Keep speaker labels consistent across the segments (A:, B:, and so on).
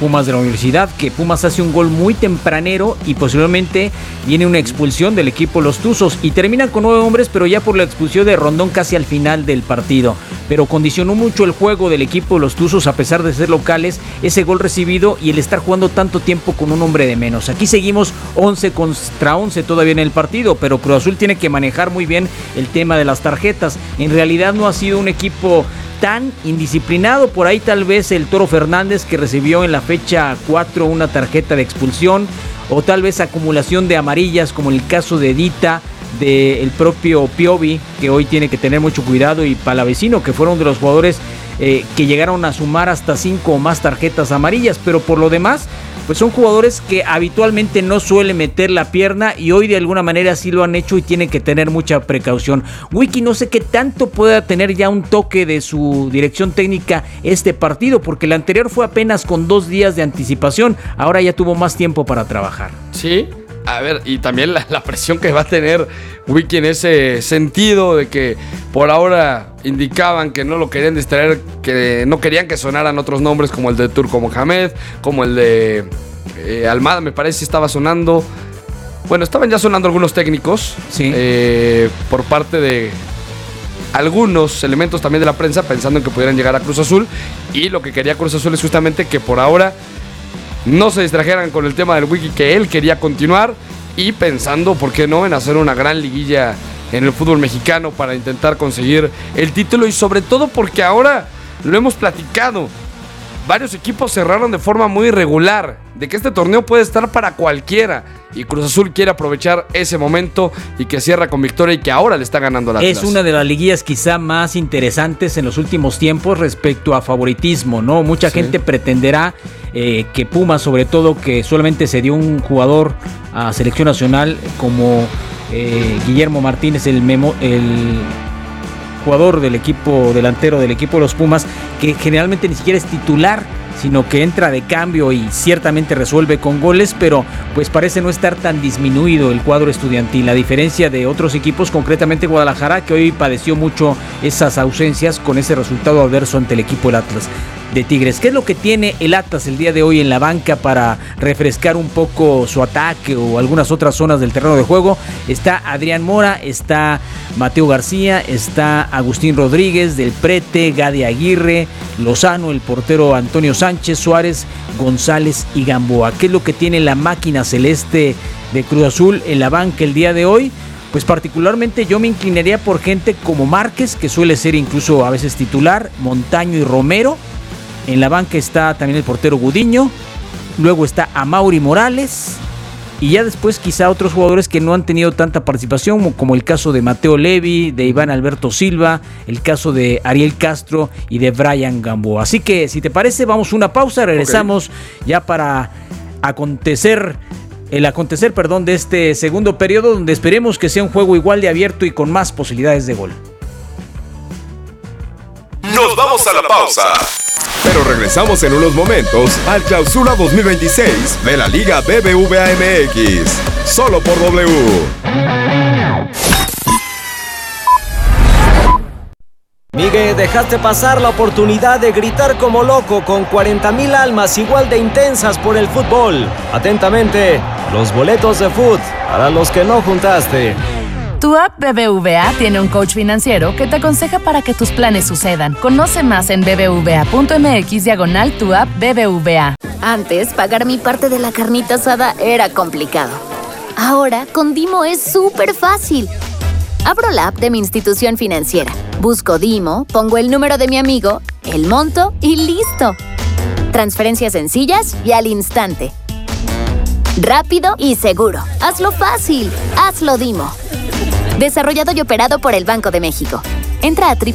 A: Pumas de la Universidad, que Pumas hace un gol muy tempranero y posiblemente viene una expulsión del equipo Los Tuzos y terminan con 9 hombres, pero ya por la expulsión de Rondón casi al final del partido. Pero condicionó mucho el juego del equipo Los Tuzos, a pesar de ser locales, ese gol recibido y el estar jugando tanto tiempo con un hombre de menos. Aquí seguimos 11 contra 11 todavía en el partido, pero Cruz Azul tiene que manejar muy bien el tema de las tarjetas. En realidad no ha sido un equipo tan indisciplinado. Por ahí tal vez el Toro Fernández, que recibió en la fecha 4 una tarjeta de expulsión, o tal vez acumulación de amarillas como en el caso de Dita, del propio Piovi, que hoy tiene que tener mucho cuidado, y Palavecino, que fueron de los jugadores que llegaron a sumar hasta 5 o más tarjetas amarillas. Pero por lo demás, pues son jugadores que habitualmente no suelen meter la pierna y hoy de alguna manera sí lo han hecho y tienen que tener mucha precaución. Wiki, no sé qué tanto pueda tener ya un toque de su dirección técnica este partido, porque el anterior fue apenas con 2 días de anticipación, ahora ya tuvo más tiempo para trabajar.
B: Sí, a ver, y también la presión que va a tener Wiki en ese sentido de que por ahora indicaban que no lo querían distraer, que no querían que sonaran otros nombres como el de Turco Mohamed, como el de Almada, me parece estaba sonando. Bueno, estaban ya sonando algunos técnicos,
A: sí,
B: por parte de algunos elementos también de la prensa, pensando en que pudieran llegar a Cruz Azul. Y lo que quería Cruz Azul es justamente que por ahora no se distrajeran con el tema del Wiki, que él quería continuar, y pensando, ¿por qué no?, en hacer una gran liguilla en el fútbol mexicano para intentar conseguir el título. Y sobre todo porque ahora lo hemos platicado, varios equipos cerraron de forma muy irregular, de que este torneo puede estar para cualquiera, y Cruz Azul quiere aprovechar ese momento y que cierra con victoria y que ahora le está ganando al Atlas.
A: Es una de las liguillas quizá más interesantes en los últimos tiempos respecto a favoritismo, ¿no? Mucha gente pretenderá que Pumas, sobre todo, que solamente se dio un jugador a selección nacional como Guillermo Martínez, el jugador del equipo delantero del equipo de los Pumas, que generalmente ni siquiera es titular, sino que entra de cambio y ciertamente resuelve con goles, pero pues parece no estar tan disminuido el cuadro estudiantil, a diferencia de otros equipos, concretamente Guadalajara, que hoy padeció mucho esas ausencias con ese resultado adverso ante el equipo del Atlas de Tigres. ¿Qué es lo que tiene el Atlas el día de hoy en la banca para refrescar un poco su ataque o algunas otras zonas del terreno de juego? Está Adrián Mora, está Mateo García, está Agustín Rodríguez, Del Prete, Gadi Aguirre, Lozano, el portero Antonio Sánchez, Suárez, González y Gamboa. ¿Qué es lo que tiene la máquina celeste de Cruz Azul en la banca el día de hoy? Pues particularmente yo me inclinaría por gente como Márquez, que suele ser incluso a veces titular, Montaño y Romero. En la banca está también el portero Gudiño, luego está Amaury Morales, y ya después quizá otros jugadores que no han tenido tanta participación, como el caso de Mateo Levi, de Iván Alberto Silva, el caso de Ariel Castro y de Brian Gamboa. Así que, si te parece, vamos a una pausa, regresamos ya para el acontecer de este segundo periodo, donde esperemos que sea un juego igual de abierto y con más posibilidades de gol.
C: Nos vamos a la pausa. Pero regresamos en unos momentos al Clausura 2026 de la Liga BBVA MX. Solo por W.
D: Miguel, dejaste pasar la oportunidad de gritar como loco con 40,000 almas igual de intensas por el fútbol. Atentamente, los boletos de fútbol para los que no juntaste.
E: Tu app BBVA tiene un coach financiero que te aconseja para que tus planes sucedan. Conoce más en bbva.mx/tu app BBVA.
F: Antes, pagar mi parte de la carnita asada era complicado. Ahora, con Dimo es súper fácil. Abro la app de mi institución financiera, busco Dimo, pongo el número de mi amigo, el monto y ¡listo! Transferencias sencillas y al instante. Rápido y seguro. Hazlo fácil. Hazlo Dimo. Desarrollado y operado por el Banco de México. Entra a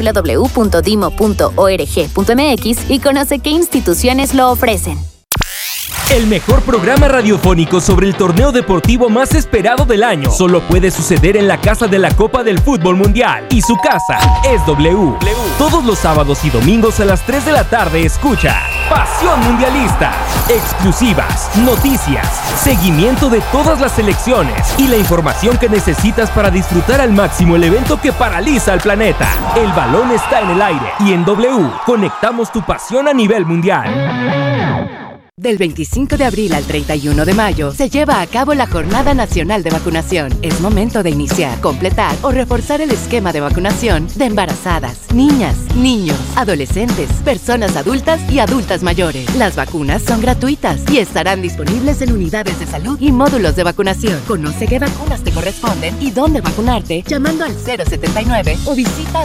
F: www.dimo.org.mx y conoce qué instituciones lo ofrecen.
G: El mejor programa radiofónico sobre el torneo deportivo más esperado del año solo puede suceder en la casa de la Copa del Fútbol Mundial. Y su casa es W. Todos los sábados y domingos a las 3 de la tarde escucha Pasión Mundialista. Exclusivas, noticias, seguimiento de todas las selecciones y la información que necesitas para disfrutar al máximo el evento que paraliza al planeta. El balón está en el aire y en W conectamos tu pasión a nivel mundial.
H: Del 25 de abril al 31 de mayo se lleva a cabo la Jornada Nacional de Vacunación. Es momento de iniciar, completar o reforzar el esquema de vacunación de embarazadas, niñas, niños, adolescentes, personas adultas y adultas mayores. Las vacunas son gratuitas y estarán disponibles en unidades de salud y módulos de vacunación. Conoce qué vacunas te corresponden y dónde vacunarte llamando al 079 o visita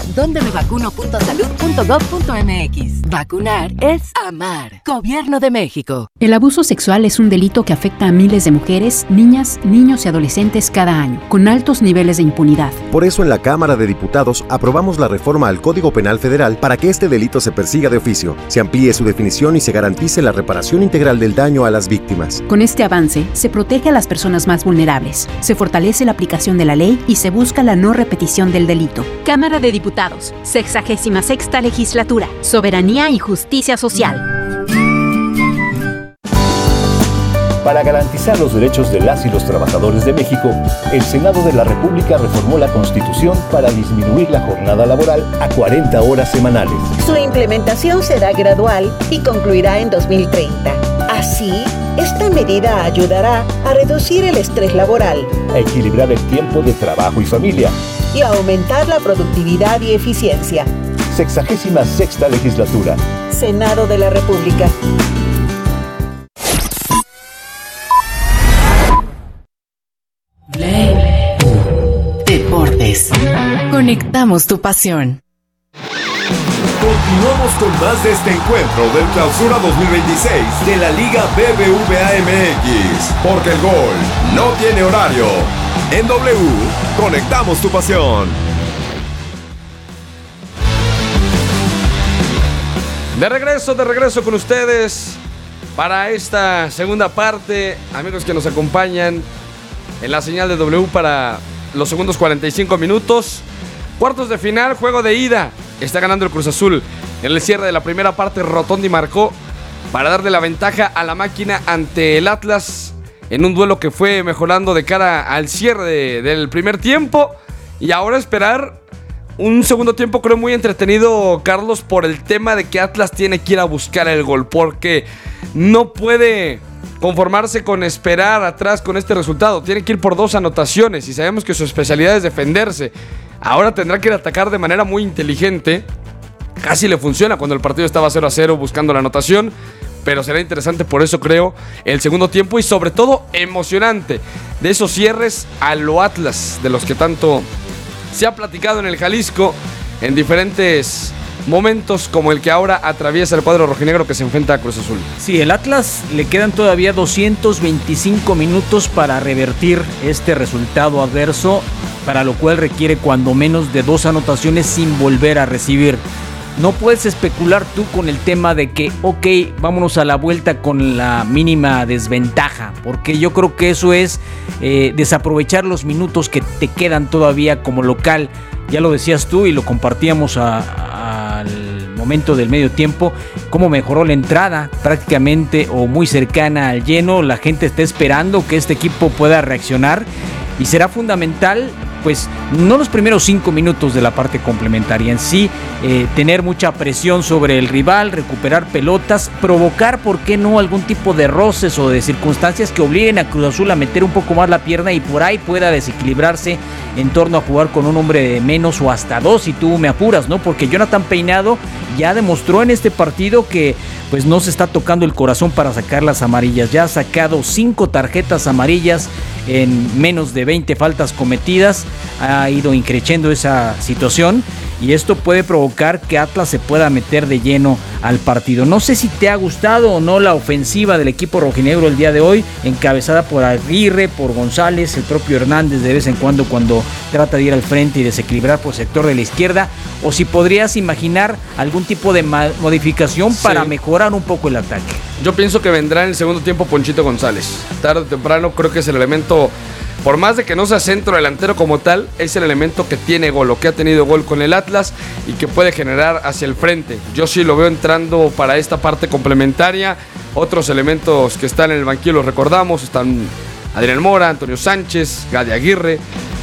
H: dondemevacuno.salud.gov.mx. Vacunar es amar. Gobierno de México.
I: El abuso sexual es un delito que afecta a miles de mujeres, niñas, niños y adolescentes cada año, con altos niveles de impunidad.
J: Por eso en la Cámara de Diputados aprobamos la reforma al Código Penal Federal para que este delito se persiga de oficio, se amplíe su definición y se garantice la reparación integral del daño a las víctimas.
I: Con este avance, se protege a las personas más vulnerables, se fortalece la aplicación de la ley y se busca la no repetición del delito.
K: Cámara de Diputados, 66ª Legislatura, Soberanía y Justicia Social.
L: Para garantizar los derechos de las y los trabajadores de México, el Senado de la República reformó la Constitución para disminuir la jornada laboral a 40 horas semanales.
M: Su implementación será gradual y concluirá en 2030. Así, esta medida ayudará a reducir el estrés laboral,
L: a equilibrar el tiempo de trabajo y familia
M: y a aumentar la productividad y eficiencia.
L: 66ª Legislatura.
M: Senado de la República.
H: Deportes. Conectamos tu pasión.
C: Continuamos con más de este encuentro del Clausura 2026 de la Liga BBVA MX, porque el gol no tiene horario. En W, conectamos tu pasión.
B: De regreso con ustedes para esta segunda parte. Amigos que nos acompañan en la señal de W para los segundos 45 minutos. Cuartos de final, juego de ida. Está ganando el Cruz Azul. En el cierre de la primera parte, Rotondi marcó para darle la ventaja a la máquina ante el Atlas en un duelo que fue mejorando de cara al cierre del primer tiempo. Y ahora esperar un segundo tiempo, creo, muy entretenido, Carlos, por el tema de que Atlas tiene que ir a buscar el gol, porque no puede conformarse con esperar atrás con este resultado. Tiene que ir por 2 anotaciones y sabemos que su especialidad es defenderse. Ahora tendrá que ir a atacar de manera muy inteligente. Casi le funciona cuando el partido estaba 0-0 buscando la anotación, pero será interesante, por eso creo, el segundo tiempo y sobre todo emocionante de esos cierres a lo Atlas, de los que tanto se ha platicado en el Jalisco en diferentes momentos, como el que ahora atraviesa el cuadro rojinegro que se enfrenta a Cruz Azul.
A: Sí, el Atlas le quedan todavía 225 minutos para revertir este resultado adverso, para lo cual requiere cuando menos de 2 anotaciones sin volver a recibir. No puedes especular tú con el tema de que, ok, vámonos a la vuelta con la mínima desventaja, porque yo creo que eso es desaprovechar los minutos que te quedan todavía como local. Ya lo decías tú y lo compartíamos al momento del medio tiempo, cómo mejoró la entrada prácticamente o muy cercana al lleno. La gente está esperando que este equipo pueda reaccionar y será fundamental, pues no los primeros 5 minutos de la parte complementaria en sí, tener mucha presión sobre el rival, recuperar pelotas, provocar, ¿por qué no?, algún tipo de roces o de circunstancias que obliguen a Cruz Azul a meter un poco más la pierna y por ahí pueda desequilibrarse en torno a jugar con un hombre de menos o hasta 2 si tú me apuras, ¿no? Porque Jonathan Peinado ya demostró en este partido que pues no se está tocando el corazón para sacar las amarillas. Ya ha sacado 5 tarjetas amarillas en menos de 20 faltas cometidas. Ha ido increciendo esa situación y esto puede provocar que Atlas se pueda meter de lleno al partido. No sé si te ha gustado o no la ofensiva del equipo rojinegro el día de hoy, encabezada por Aguirre, por González, el propio Hernández de vez en cuando trata de ir al frente y desequilibrar por el sector de la izquierda, o si podrías imaginar algún tipo de modificación para mejorar un poco el ataque.
B: Yo pienso que vendrá en el segundo tiempo Ponchito González. Tarde o temprano creo que es el elemento, por más de que no sea centro delantero como tal, es el elemento que tiene gol, o que ha tenido gol con el Atlas y que puede generar hacia el frente. Yo sí lo veo entrando para esta parte complementaria. Otros elementos que están en el banquillo los recordamos, están Adrián Mora, Antonio Sánchez, Gadi Aguirre,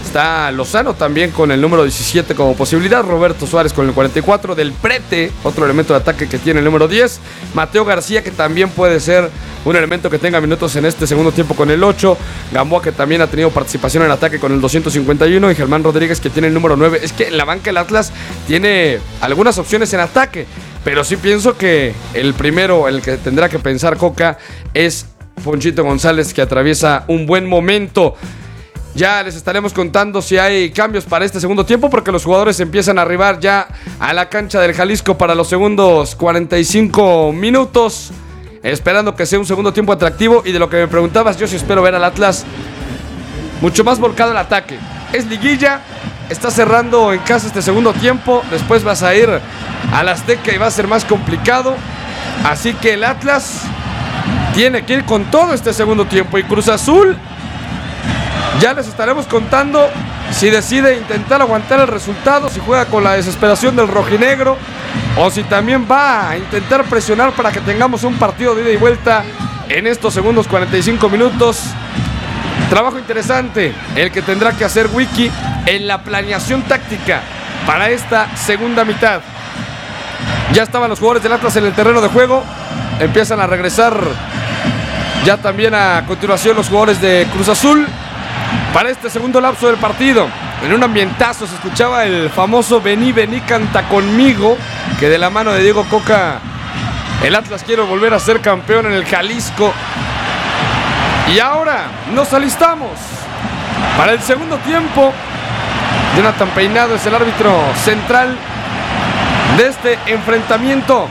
B: Está Lozano también con el número 17 como posibilidad. Roberto Suárez con el 44. Del Prete, otro elemento de ataque que tiene el número 10. Mateo García, que también puede ser un elemento que tenga minutos en este segundo tiempo con el 8. Gamboa, que también ha tenido participación en ataque con el 251. Y Germán Rodríguez, que tiene el número 9. Es que en la banca el Atlas tiene algunas opciones en ataque, pero sí pienso que el primero, el que tendrá que pensar Coca, es Ponchito González, que atraviesa un buen momento. Ya les estaremos contando si hay cambios para este segundo tiempo, porque los jugadores empiezan a arribar ya a la cancha del Jalisco para los segundos 45 minutos, esperando que sea un segundo tiempo atractivo. Y de lo que me preguntabas, yo sí espero ver al Atlas mucho más volcado al ataque. Es liguilla, está cerrando en casa este segundo tiempo, después vas a ir al Azteca y va a ser más complicado, así que el Atlas tiene que ir con todo este segundo tiempo. Y Cruz Azul, ya les estaremos contando si decide intentar aguantar el resultado, si juega con la desesperación del rojinegro o si también va a intentar presionar para que tengamos un partido de ida y vuelta en estos segundos 45 minutos. Trabajo interesante el que tendrá que hacer Wiki en la planeación táctica para esta segunda mitad. Ya estaban los jugadores del Atlas en el terreno de juego, empiezan a regresar ya también a continuación los jugadores de Cruz Azul para este segundo lapso del partido. En un ambientazo se escuchaba el famoso Vení, vení, canta conmigo, que de la mano de Diego Coca el Atlas quiere volver a ser campeón en el Jalisco. Y ahora nos alistamos para el segundo tiempo. Jonathan Peinado es el árbitro central de este enfrentamiento.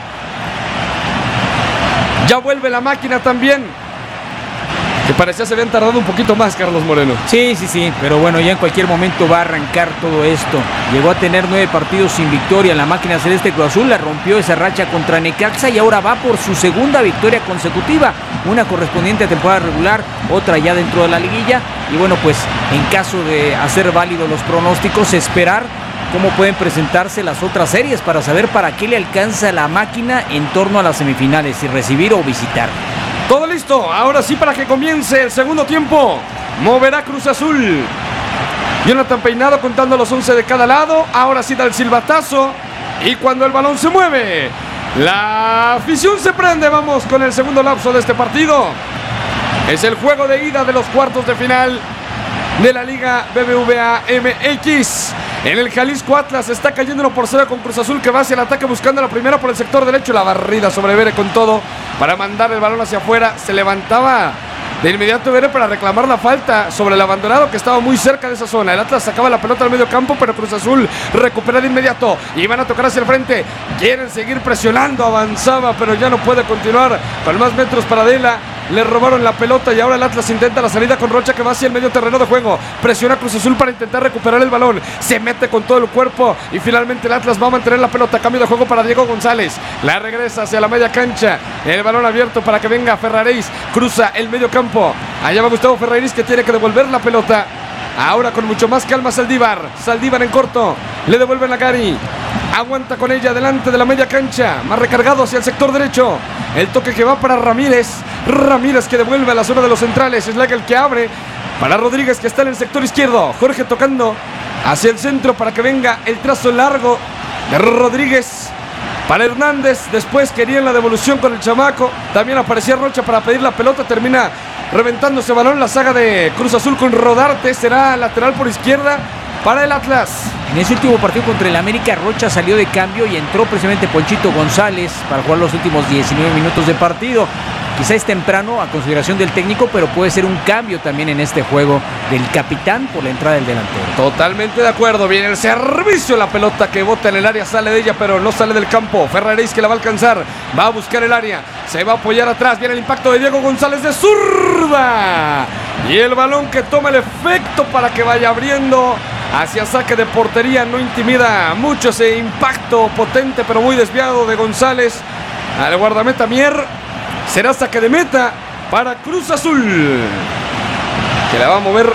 B: Ya vuelve la máquina también, que parecía se habían tardado un poquito más, Carlos Moreno.
A: Sí, pero bueno, ya en cualquier momento va a arrancar todo esto. Llegó a tener 9 partidos sin victoria en la máquina celeste Cruz Azul, la rompió esa racha contra Necaxa y ahora va por su segunda victoria consecutiva, una correspondiente a temporada regular, otra ya dentro de la liguilla. Y bueno, pues en caso de hacer válidos los pronósticos, esperar cómo pueden presentarse las otras series para saber para qué le alcanza la máquina en torno a las semifinales, si recibir o visitar.
B: Todo listo, ahora sí para que comience el segundo tiempo. Moverá Cruz Azul. Jonathan Peinado contando los 11 de cada lado. Ahora sí da el silbatazo. Y cuando el balón se mueve, la afición se prende. Vamos con el segundo lapso de este partido. Es el juego de ida de los cuartos de final de la Liga BBVA MX. En el Jalisco, Atlas está cayendo 1-0 con Cruz Azul, que va hacia el ataque buscando la primera por el sector derecho. La barrida sobre Vere con todo para mandar el balón hacia afuera. Se levantaba de inmediato Vere para reclamar la falta sobre el abandonado, que estaba muy cerca de esa zona. El Atlas sacaba la pelota al medio campo, pero Cruz Azul recupera de inmediato y van a tocar hacia el frente. Quieren seguir presionando, avanzaba, pero ya no puede continuar con más metros para Adela. Le robaron la pelota y ahora el Atlas intenta la salida con Rocha, que va hacia el medio terreno de juego. Presiona a Cruz Azul para intentar recuperar el balón. Se mete con todo el cuerpo y finalmente el Atlas va a mantener la pelota. Cambio de juego para Diego González. La regresa hacia la media cancha. El balón abierto para que venga Ferraréis. Cruza el medio campo. Allá va Gustavo Ferraréis, que tiene que devolver la pelota. Ahora con mucho más calma Saldívar. Saldívar en corto. Le devuelven a Gary. Aguanta con ella delante de la media cancha. Más recargado hacia el sector derecho. El toque que va para Ramírez. Ramírez que devuelve a la zona de los centrales. Es el que abre para Rodríguez, que está en el sector izquierdo. Jorge tocando hacia el centro para que venga el trazo largo de Rodríguez para Hernández. Después querían la devolución con el chamaco. También aparecía Rocha para pedir la pelota. Termina reventando ese balón la saga de Cruz Azul con Rodarte. Será lateral por izquierda para el Atlas.
A: En ese último partido contra el América, Rocha salió de cambio y entró precisamente Ponchito González para jugar los últimos 19 minutos de partido. Quizá es temprano a consideración del técnico, pero puede ser un cambio también en este juego del capitán por la entrada del delantero.
B: Totalmente de acuerdo. Viene el servicio, la pelota que bota en el área, sale de ella, pero no sale del campo. Ferraréis, que la va a alcanzar, va a buscar el área, se va a apoyar atrás. Viene el impacto de Diego González de zurda. Y el balón que toma el efecto para que vaya abriendo hacia saque de portería. No intimida mucho ese impacto potente, pero muy desviado de González al guardameta Mier. Será saque de meta para Cruz Azul, que la va a mover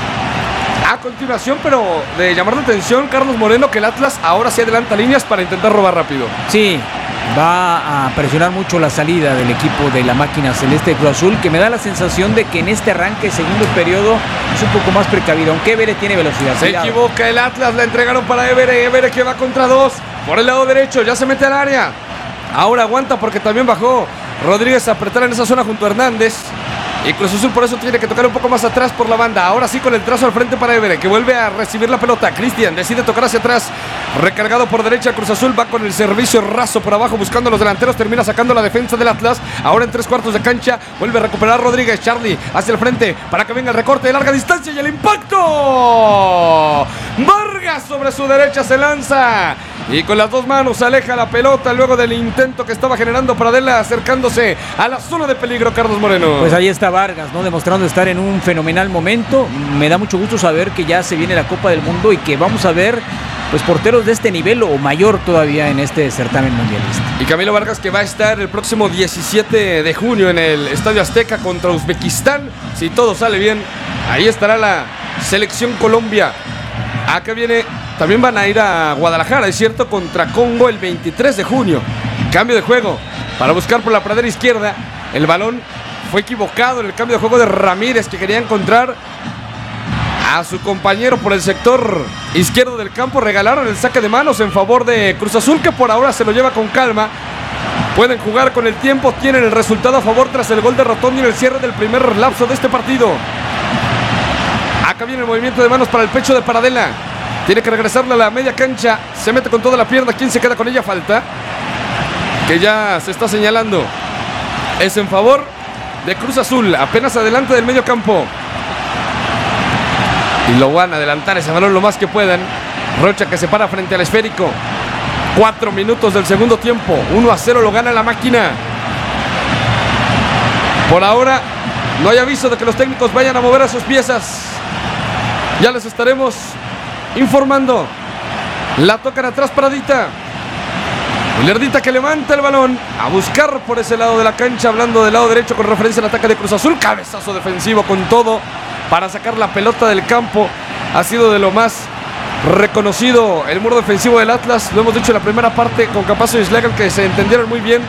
B: a continuación, pero de llamar la atención, Carlos Moreno, que el Atlas ahora sí adelanta líneas para intentar robar rápido.
A: Sí, va a presionar mucho la salida del equipo de la máquina celeste de Cruz Azul, que me da la sensación de que en este arranque segundo periodo es un poco más precavido, aunque Évere tiene velocidad.
B: Se equivoca el Atlas, la entregaron para Évere que va contra dos, por el lado derecho, ya se mete al área, ahora aguanta porque también bajó Rodríguez a apretar en esa zona junto a Hernández. Y Cruz Azul por eso tiene que tocar un poco más atrás por la banda. Ahora sí con el trazo al frente para Évere, que vuelve a recibir la pelota. Cristian decide tocar hacia atrás. Recargado por derecha, Cruz Azul va con el servicio raso por abajo buscando a los delanteros. Termina sacando la defensa del Atlas. Ahora en 3/4 de cancha. Vuelve a recuperar Rodríguez. Charlie hacia el frente para que venga el recorte de larga distancia y el impacto. Vargas sobre su derecha se lanza. Y con las dos manos aleja la pelota luego del intento que estaba generando Pradella acercándose a la zona de peligro, Carlos Moreno.
A: Pues ahí está Vargas, ¿no? Demostrando estar en un fenomenal momento. Me da mucho gusto saber que ya se viene la Copa del Mundo y que vamos a ver pues porteros de este nivel o mayor todavía en este certamen mundialista.
B: Y Camilo Vargas, que va a estar el próximo 17 de junio en el Estadio Azteca contra Uzbekistán. Si todo sale bien, ahí estará la selección Colombia. Acá viene, también van a ir a Guadalajara, es cierto, contra Congo el 23 de junio. Cambio de juego para buscar por la pradera izquierda. El balón fue equivocado en el cambio de juego de Ramírez, que quería encontrar a su compañero por el sector izquierdo del campo. Regalaron el saque de manos en favor de Cruz Azul, que por ahora se lo lleva con calma. Pueden jugar con el tiempo, tienen el resultado a favor tras el gol de Rotondi en el cierre del primer lapso de este partido. Acá viene el movimiento de manos para el pecho de Pradella. Tiene que regresarle a la media cancha. Se mete con toda la pierna. ¿Quién se queda con ella? Falta que ya se está señalando. Es en favor de Cruz Azul. Apenas adelante del medio campo. Y lo van a adelantar ese balón lo más que puedan. Rocha, que se para frente al esférico. 4 minutos del segundo tiempo. 1-0 lo gana la máquina. Por ahora no hay aviso de que los técnicos vayan a mover a sus piezas. Ya les estaremos informando. La tocan atrás Pradita. Lerdita, que levanta el balón a buscar por ese lado de la cancha, hablando del lado derecho con referencia al ataque de Cruz Azul. Cabezazo defensivo con todo para sacar la pelota del campo. Ha sido de lo más reconocido el muro defensivo del Atlas. Lo hemos dicho en la primera parte con Campazzo y Schlegel, que se entendieron muy bien.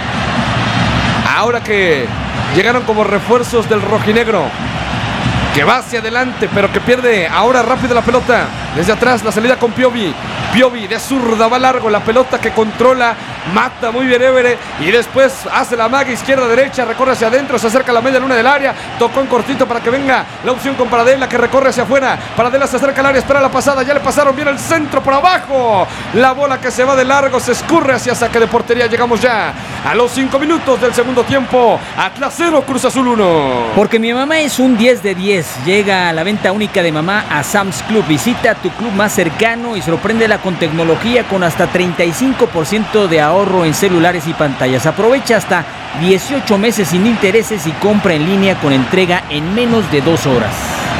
B: Ahora que llegaron como refuerzos del rojinegro, que va hacia adelante, pero que pierde ahora rápido la pelota. Desde atrás, la salida con Piovi. Piovi de zurda, va largo, la pelota que controla, mata muy bien Évere, y después hace la maga izquierda-derecha, recorre hacia adentro, se acerca a la media luna del área, tocó en cortito para que venga la opción con Pradella, que recorre hacia afuera. Pradella se acerca al área, espera la pasada, ya le pasaron bien el centro por abajo. La bola que se va de largo, se escurre hacia saque de portería. Llegamos ya a los 5 minutos del segundo tiempo. Atlas 0, Cruz Azul 1.
A: Porque mi mamá es un 10 de 10. Llega a la venta única de mamá a Sam's Club. Visita tu club más cercano y sorpréndela con tecnología con hasta 35% de ahorro en celulares y pantallas. Aprovecha hasta 18 meses sin intereses y compra en línea con entrega en menos de 2 horas.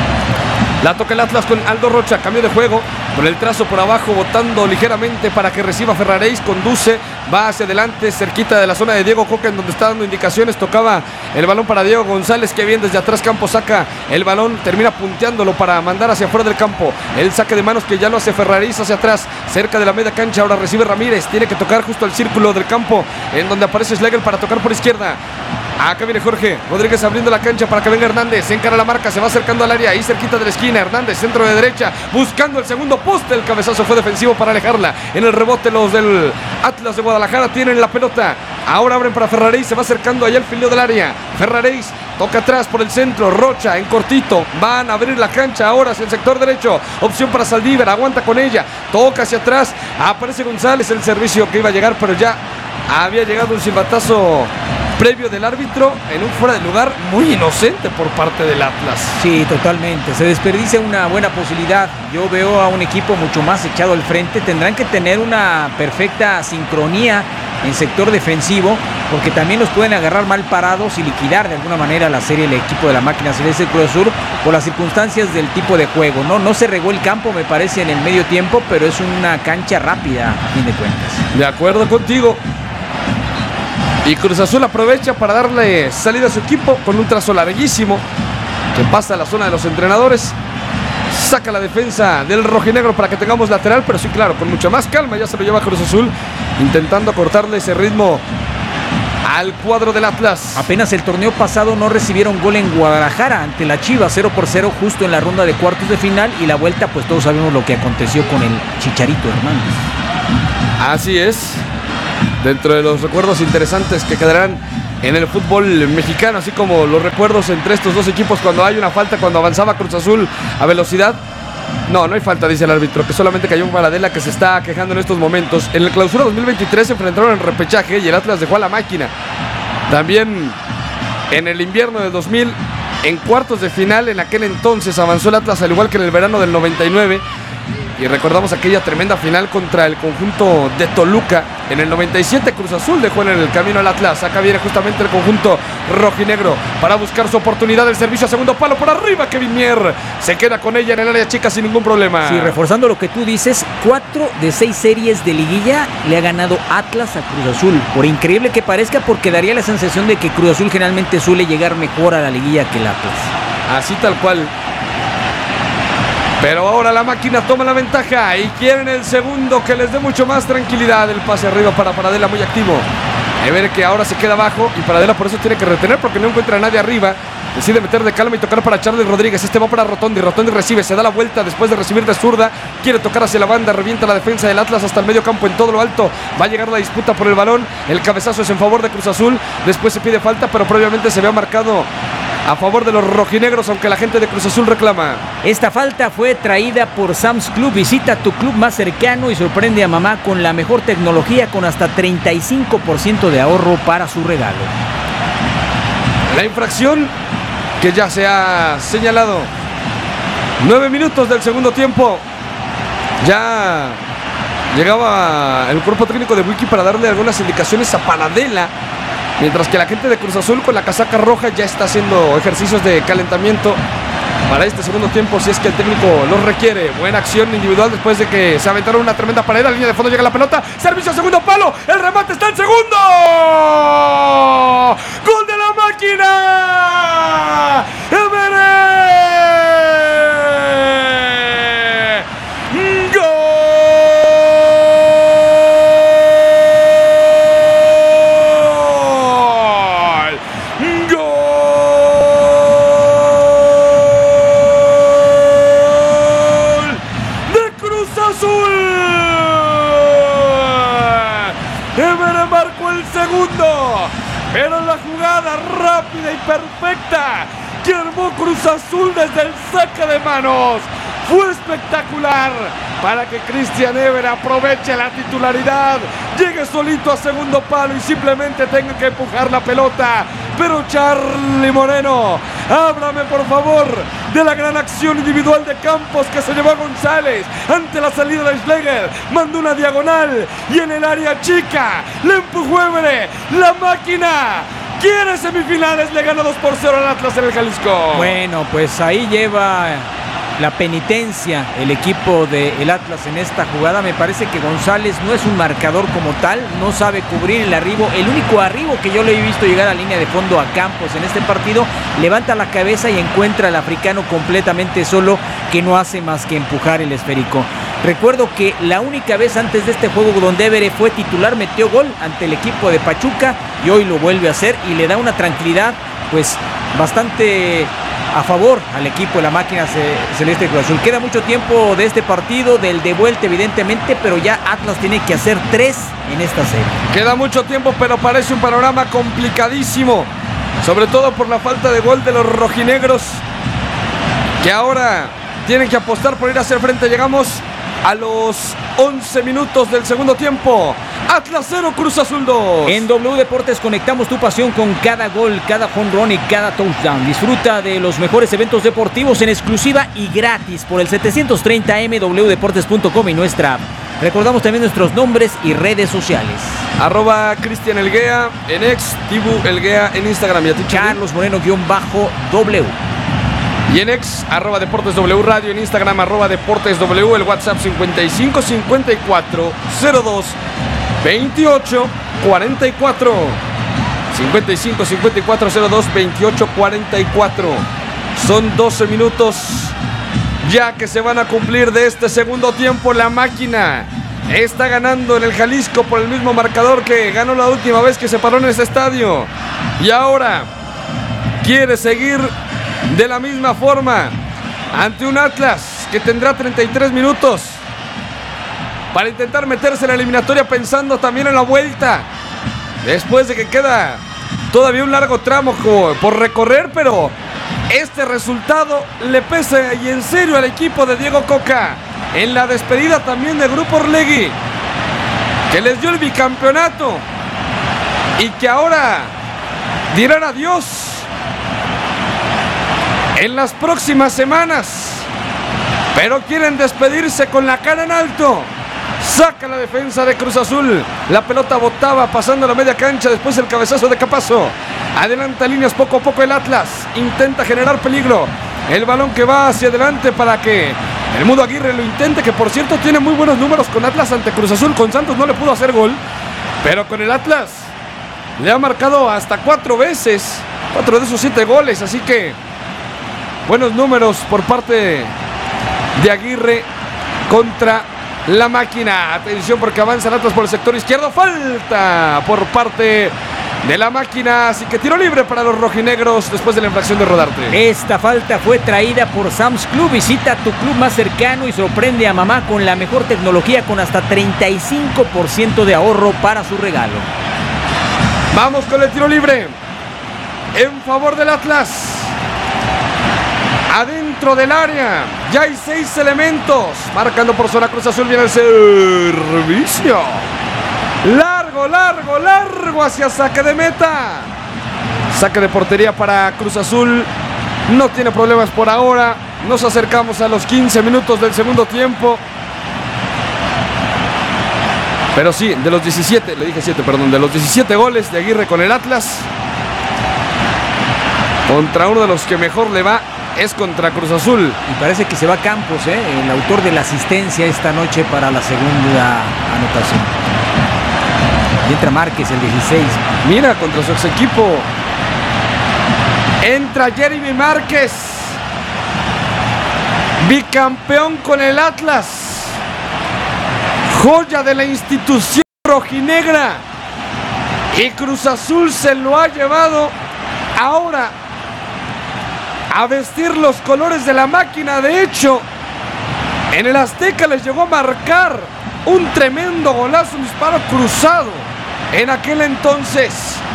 B: La toca el Atlas con Aldo Rocha, cambio de juego, con el trazo por abajo, botando ligeramente para que reciba Ferraréis, conduce, va hacia adelante, cerquita de la zona de Diego Coca, en donde está dando indicaciones. Tocaba el balón para Diego González, que bien desde atrás Campos saca el balón, termina punteándolo para mandar hacia afuera del campo. El saque de manos que ya lo hace Ferraréis hacia atrás, cerca de la media cancha. Ahora recibe Ramírez, tiene que tocar justo al círculo del campo, en donde aparece Schlegel para tocar por izquierda. Acá viene Jorge Rodríguez abriendo la cancha para que venga Hernández. Se encara la marca, se va acercando al área, ahí cerquita de la esquina. Hernández, centro de derecha, buscando el segundo poste. El cabezazo fue defensivo para alejarla. En el rebote los del Atlas de Guadalajara tienen la pelota. Ahora abren para Ferraréis, se va acercando allá al filo del área. Ferraréis toca atrás por el centro. Rocha en cortito, van a abrir la cancha ahora hacia el sector derecho. Opción para Saldívar, aguanta con ella, toca hacia atrás. Aparece González, el servicio que iba a llegar, pero ya había llegado un silbatazo previo del árbitro en un fuera de lugar muy inocente por parte del Atlas.
A: Sí, totalmente. Se desperdicia una buena posibilidad. Yo veo a un equipo mucho más echado al frente. Tendrán que tener una perfecta sincronía en sector defensivo, porque también los pueden agarrar mal parados y liquidar de alguna manera la serie el equipo de la máquina celeste Cruz Azul por las circunstancias del tipo de juego. No se regó el campo, me parece, en el medio tiempo, pero es una cancha rápida a fin de cuentas.
B: De acuerdo contigo. Y Cruz Azul aprovecha para darle salida a su equipo con un trazo larguísimo que pasa a la zona de los entrenadores. Saca la defensa del rojinegro para que tengamos lateral, pero sí, claro, con mucha más calma ya se lo lleva Cruz Azul. intentando cortarle ese ritmo al cuadro del Atlas.
A: Apenas el torneo pasado no recibieron gol en Guadalajara ante la Chivas, 0-0 justo en la ronda de cuartos de final, y la vuelta pues todos sabemos lo que aconteció con el Chicharito Hernández.
B: Así es, dentro de los recuerdos interesantes que quedarán en el fútbol mexicano, así como los recuerdos entre estos dos equipos cuando hay una falta, cuando avanzaba Cruz Azul a velocidad. No hay falta, dice el árbitro, que solamente cayó un Varadela, que se está quejando en estos momentos. En el Clausura 2023 se enfrentaron en repechaje y el Atlas dejó a la máquina. También en el invierno de 2000, en cuartos de final, en aquel entonces avanzó el Atlas, al igual que en el verano del 99. Y recordamos aquella tremenda final contra el conjunto de Toluca. En el 97 Cruz Azul dejó en el camino al Atlas. Acá viene justamente el conjunto rojinegro para buscar su oportunidad. El servicio a segundo palo por arriba. Kevin Mier se queda con ella en el área chica sin ningún problema.
A: Sí, reforzando lo que tú dices, 4 de 6 series de liguilla le ha ganado Atlas a Cruz Azul. Por increíble que parezca, porque daría la sensación de que Cruz Azul generalmente suele llegar mejor a la liguilla que el Atlas.
B: Así tal cual. Pero ahora la máquina toma la ventaja y quieren el segundo que les dé mucho más tranquilidad. El pase arriba para Paradela, muy activo. Ver que ahora se queda abajo y Paradela por eso tiene que retener, porque no encuentra a nadie arriba. Decide meter de calma y tocar para Charlie Rodríguez. Este va para Rotondi. Rotondi recibe, se da la vuelta después de recibir de zurda. Quiere tocar hacia la banda, revienta la defensa del Atlas hasta el medio campo en todo lo alto. Va a llegar la disputa por el balón. El cabezazo es en favor de Cruz Azul. Después se pide falta, pero previamente se había marcado a favor de los rojinegros, aunque la gente de Cruz Azul reclama.
A: Esta falta fue traída por Sam's Club. Visita tu club más cercano y sorprende a mamá con la mejor tecnología, con hasta 35% de ahorro para su regalo.
B: La infracción que ya se ha señalado. 9 minutos del segundo tiempo. Ya llegaba el cuerpo técnico de Wiki para darle algunas indicaciones a Paradela, mientras que la gente de Cruz Azul con la casaca roja ya está haciendo ejercicios de calentamiento para este segundo tiempo, si es que el técnico los requiere. Buena acción individual después de que se aventaron una tremenda pared. A la línea de fondo llega la pelota. Servicio a segundo palo. El remate está en segundo. ¡Gol de la máquina! Pero la jugada rápida y perfecta que armó Cruz Azul desde el saque de manos fue espectacular para que Christian Ever aproveche la titularidad, llegue solito a segundo palo y simplemente tenga que empujar la pelota. Pero Charly Moreno, háblame por favor de la gran acción individual de Campos, que se llevó a González ante la salida de Schlegel, mandó una diagonal y en el área chica le empujó Ever. La máquina quiere semifinales, le gana 2-0 al Atlas en el Jalisco.
A: Bueno, pues ahí lleva la penitencia el equipo del Atlas en esta jugada. Me parece que González no es un marcador como tal, no sabe cubrir el arribo. El único arribo que yo le he visto llegar a línea de fondo a Campos en este partido, levanta la cabeza y encuentra al africano completamente solo, que no hace más que empujar el esférico. Recuerdo que la única vez antes de este juego donde Évere fue titular, metió gol ante el equipo de Pachuca y hoy lo vuelve a hacer y le da una tranquilidad pues bastante a favor al equipo de la máquina celeste Cruz Azul. Queda mucho tiempo de este partido, del de vuelta evidentemente, pero ya Atlas tiene que hacer 3 en esta serie.
B: Queda mucho tiempo, pero parece un panorama complicadísimo, sobre todo por la falta de gol de los rojinegros, que ahora tienen que apostar por ir hacia el frente. Llegamos a los 11 minutos del segundo tiempo. Atlas 0, Cruz Azul 2.
A: En W Deportes conectamos tu pasión con cada gol, cada home run y cada touchdown. Disfruta de los mejores eventos deportivos en exclusiva y gratis por el 730M, wdeportes.com y nuestra app. Recordamos también nuestros nombres y redes sociales.
B: @Cristian Elguea en X, Tibu Elguea en Instagram. ¿Y a ti,
A: Carlos Moreno_W.
B: Y en X, @Deportes W Radio, en Instagram, @Deportes W, el WhatsApp 55 54 02 28 44. 55 54 02 28 44. Son 12 minutos ya que se van a cumplir de este segundo tiempo. La máquina está ganando en el Jalisco por el mismo marcador que ganó la última vez que se paró en este estadio. Y ahora quiere seguir de la misma forma ante un Atlas que tendrá 33 minutos para intentar meterse en la eliminatoria, pensando también en la vuelta, después de que queda todavía un largo tramo por recorrer, pero este resultado le pesa y en serio al equipo de Diego Coca en la despedida también del Grupo Orlegui, que les dio el bicampeonato y que ahora dirán adiós en las próximas semanas, pero quieren despedirse con la cara en alto. Saca la defensa de Cruz Azul, la pelota botaba pasando la media cancha, después el cabezazo de Capazo, adelanta líneas poco a poco el Atlas, intenta generar peligro, el balón que va hacia adelante para que el Mudo Aguirre lo intente, que por cierto tiene muy buenos números con Atlas ante Cruz Azul. Con Santos no le pudo hacer gol, pero con el Atlas le ha marcado hasta 4 veces, 4 de esos 7 goles, así que buenos números por parte de Aguirre contra la máquina. Atención porque avanza el Atlas por el sector izquierdo, falta por parte de la máquina, así que tiro libre para los rojinegros después de la infracción de Rodarte.
A: Esta falta fue traída por Sam's Club. Visita tu club más cercano y sorprende a mamá con la mejor tecnología, con hasta 35% de ahorro para su regalo.
B: Vamos con el tiro libre en favor del Atlas. Adentro del área ya hay 6 elementos, marcando por zona Cruz Azul. Viene el servicio largo hacia saque de meta, saque de portería para Cruz Azul. No tiene problemas por ahora. Nos acercamos a los 15 minutos del segundo tiempo, pero sí, de los 17, le dije 7, perdón, de los 17 goles de Aguirre con el Atlas, contra uno de los que mejor le va es contra Cruz Azul.
A: Y parece que se va Campos, el autor de la asistencia esta noche para la segunda anotación. Y entra Márquez, el 16.
B: Mira, contra su ex equipo entra Jeremy Márquez, bicampeón con el Atlas, joya de la institución rojinegra, y Cruz Azul se lo ha llevado ahora a vestir los colores de la máquina. De hecho, en el Azteca les llegó a marcar un tremendo golazo, un disparo cruzado en aquel entonces.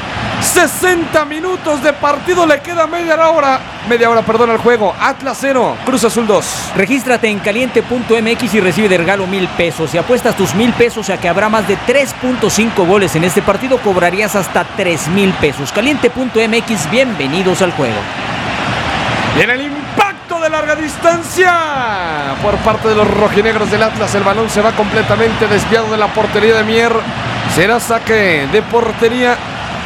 B: 60 minutos de partido, le queda media hora al juego. Atlas 0, Cruz Azul 2.
A: Regístrate en caliente.mx y recibe de regalo 1,000 pesos. Si apuestas tus 1,000 pesos a que habrá más de 3.5 goles en este partido, cobrarías hasta 3,000 pesos. Caliente.mx, bienvenidos al juego.
B: Y en el impacto de larga distancia por parte de los rojinegros del Atlas, el balón se va completamente desviado de la portería de Mier. Será saque de portería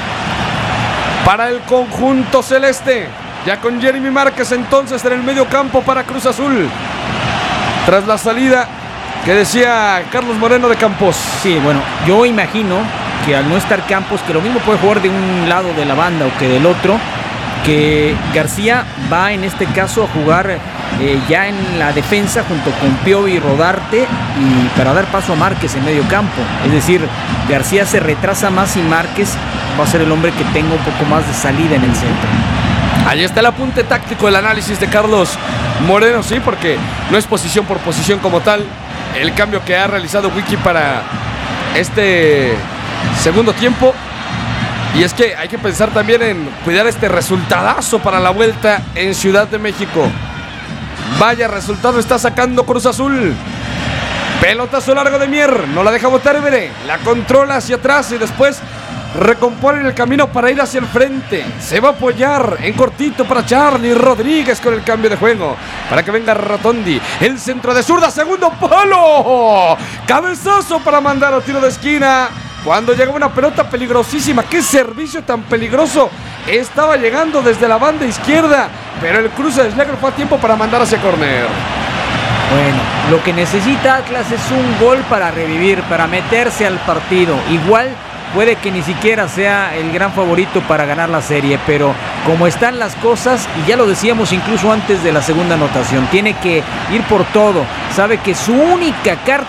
B: para el conjunto celeste, ya con Jeremy Márquez entonces en el medio campo para Cruz Azul, tras la salida que decía Carlos Moreno de Campos.
A: Sí, bueno, yo imagino que al no estar Campos, que lo mismo puede jugar de un lado de la banda o que del otro, que García va en este caso a jugar ya en la defensa junto con Piovi y Rodarte, y para dar paso a Márquez en medio campo. Es decir, García se retrasa más y Márquez va a ser el hombre que tenga un poco más de salida en el centro.
B: Ahí está el apunte táctico, el análisis de Carlos Moreno, sí, porque no es posición por posición como tal el cambio que ha realizado Wiki para este segundo tiempo. Y es que hay que pensar también en cuidar este resultadazo para la vuelta en Ciudad de México. Vaya resultado está sacando Cruz Azul. Pelotazo largo de Mier, no la deja botar Évere, la controla hacia atrás y después recompone el camino para ir hacia el frente. Se va a apoyar en cortito para Charlie Rodríguez con el cambio de juego, para que venga Rotondi. El centro de zurda, segundo palo, cabezazo para mandar a tiro de esquina. Cuando llegaba una pelota peligrosísima, qué servicio tan peligroso estaba llegando desde la banda izquierda, pero el cruce de Schlegel fue a tiempo para mandar hacia córner.
A: Bueno, lo que necesita Atlas es un gol para revivir, para meterse al partido. Igual puede que ni siquiera sea el gran favorito para ganar la serie, pero como están las cosas, y ya lo decíamos incluso antes de la segunda anotación, tiene que ir por todo. Sabe que su única carta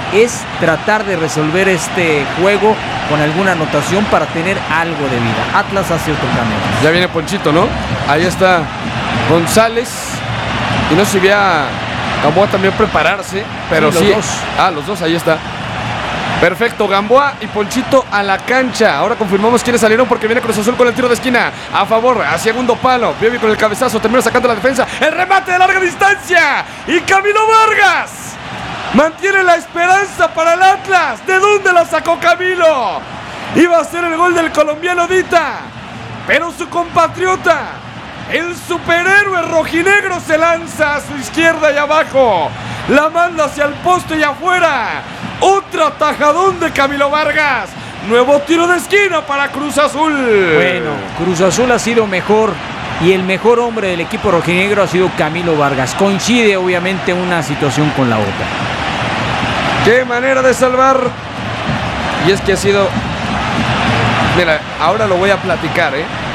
A: es tratar de resolver este juego con alguna anotación para tener algo de vida. Atlas hace otro camino.
B: Ya viene Ponchito, ¿no? Ahí está González. Y no se veía Gamboa también prepararse, pero sí. Los dos, ahí está. Perfecto, Gamboa y Ponchito a la cancha. Ahora confirmamos quiénes salieron porque viene Cruz Azul con el tiro de esquina. A favor, a segundo palo. Piovi con el cabezazo, termina sacando la defensa. El remate de larga distancia. Y Camilo Vargas mantiene la esperanza para el Atlas. ¿De dónde la sacó Camilo? Iba a ser el gol del colombiano Dita, pero su compatriota, el superhéroe rojinegro, se lanza a su izquierda y abajo. La manda hacia el poste y afuera. Otro atajadón de Camilo Vargas. Nuevo tiro de esquina para Cruz Azul.
A: Bueno, Cruz Azul ha sido mejor y el mejor hombre del equipo rojinegro ha sido Camilo Vargas. Coincide obviamente una situación con la otra.
B: Qué manera de salvar. Y es que ha sido... Mira, ahora lo voy a platicar,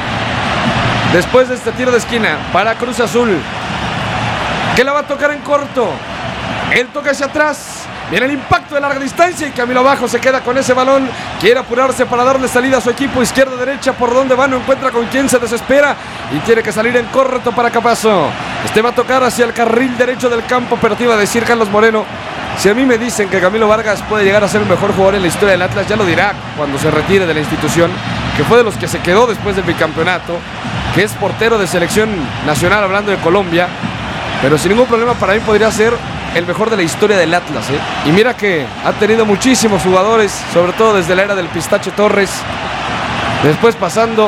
B: Después de este tiro de esquina para Cruz Azul, que la va a tocar en corto. Él toca hacia atrás. Viene el impacto de larga distancia y Camilo abajo se queda con ese balón. Quiere apurarse para darle salida a su equipo. Izquierda-derecha, por donde va, no encuentra con quién, se desespera y tiene que salir en corto para Capazo. Este va a tocar hacia el carril derecho del campo, pero te iba a decir Carlos Moreno, si a mí me dicen que Camilo Vargas puede llegar a ser el mejor jugador en la historia del Atlas, ya lo dirá cuando se retire de la institución, que fue de los que se quedó después del bicampeonato, que es portero de selección nacional, hablando de Colombia, pero sin ningún problema para mí podría ser el mejor de la historia del Atlas, Y mira que ha tenido muchísimos jugadores, sobre todo desde la era del Pistache Torres, después pasando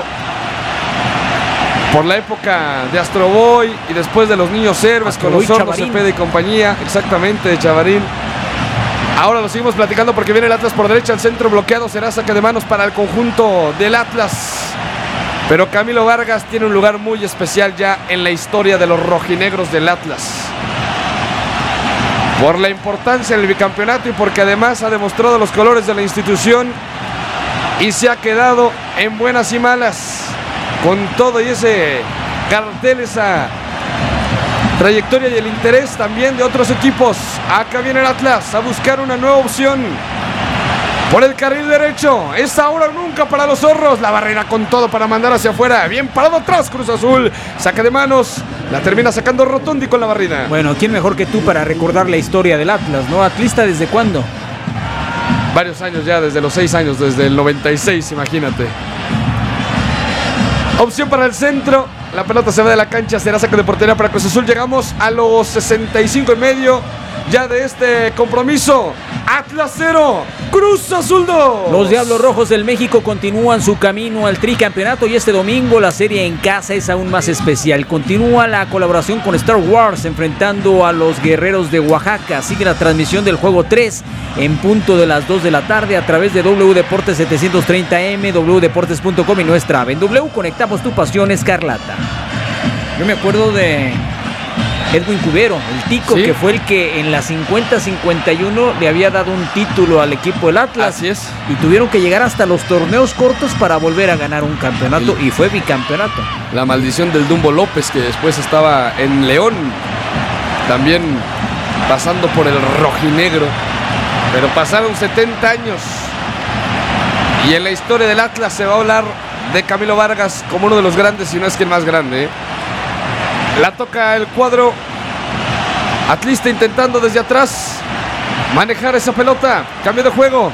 B: por la época de Astroboy y después de los Niños Héroes con los Sordos, Cepeda y compañía, exactamente, de Chavarín. Ahora lo seguimos platicando porque viene el Atlas por derecha, el centro bloqueado, será saque de manos para el conjunto del Atlas. Pero Camilo Vargas tiene un lugar muy especial ya en la historia de los rojinegros del Atlas, por la importancia en el bicampeonato y porque además ha demostrado los colores de la institución y se ha quedado en buenas y malas con todo y ese cartel, esa trayectoria y el interés también de otros equipos. Acá viene el Atlas a buscar una nueva opción por el carril derecho. Es ahora o nunca para los zorros. La barrera con todo para mandar hacia afuera. Bien parado atrás Cruz Azul. Saca de manos. La termina sacando Rotondi con la barrida.
A: Bueno, ¿quién mejor que tú para recordar la historia del Atlas, no? ¿Atlista desde cuándo?
B: Varios años ya, desde los 6 años, desde el 96, imagínate. Opción para el centro. La pelota se va de la cancha. Será saque de portería para Cruz Azul. Llegamos a los 65 y medio ya de este compromiso. Atlas 0, Cruz Azul 2.
A: Los Diablos Rojos del México continúan su camino al tricampeonato y este domingo la serie en casa es aún más especial. Continúa la colaboración con Star Wars enfrentando a los Guerreros de Oaxaca. Sigue la transmisión del juego 3 en punto de las 2 de la tarde a través de W Deportes 730M, wdeportes.com y nuestra app. En W conectamos tu pasión escarlata. Yo me acuerdo de Edwin Cubero, el Tico, ¿sí?, que fue el que en la 50-51 le había dado un título al equipo del Atlas.
B: Así es.
A: Y tuvieron que llegar hasta los torneos cortos para volver a ganar un campeonato y fue bicampeonato.
B: La maldición del Dumbo López, que después estaba en León, también pasando por el rojinegro. Pero pasaron 70 años y en la historia del Atlas se va a hablar de Camilo Vargas como uno de los grandes, si no es que el más grande, La toca el cuadro atlista intentando desde atrás manejar esa pelota. Cambio de juego.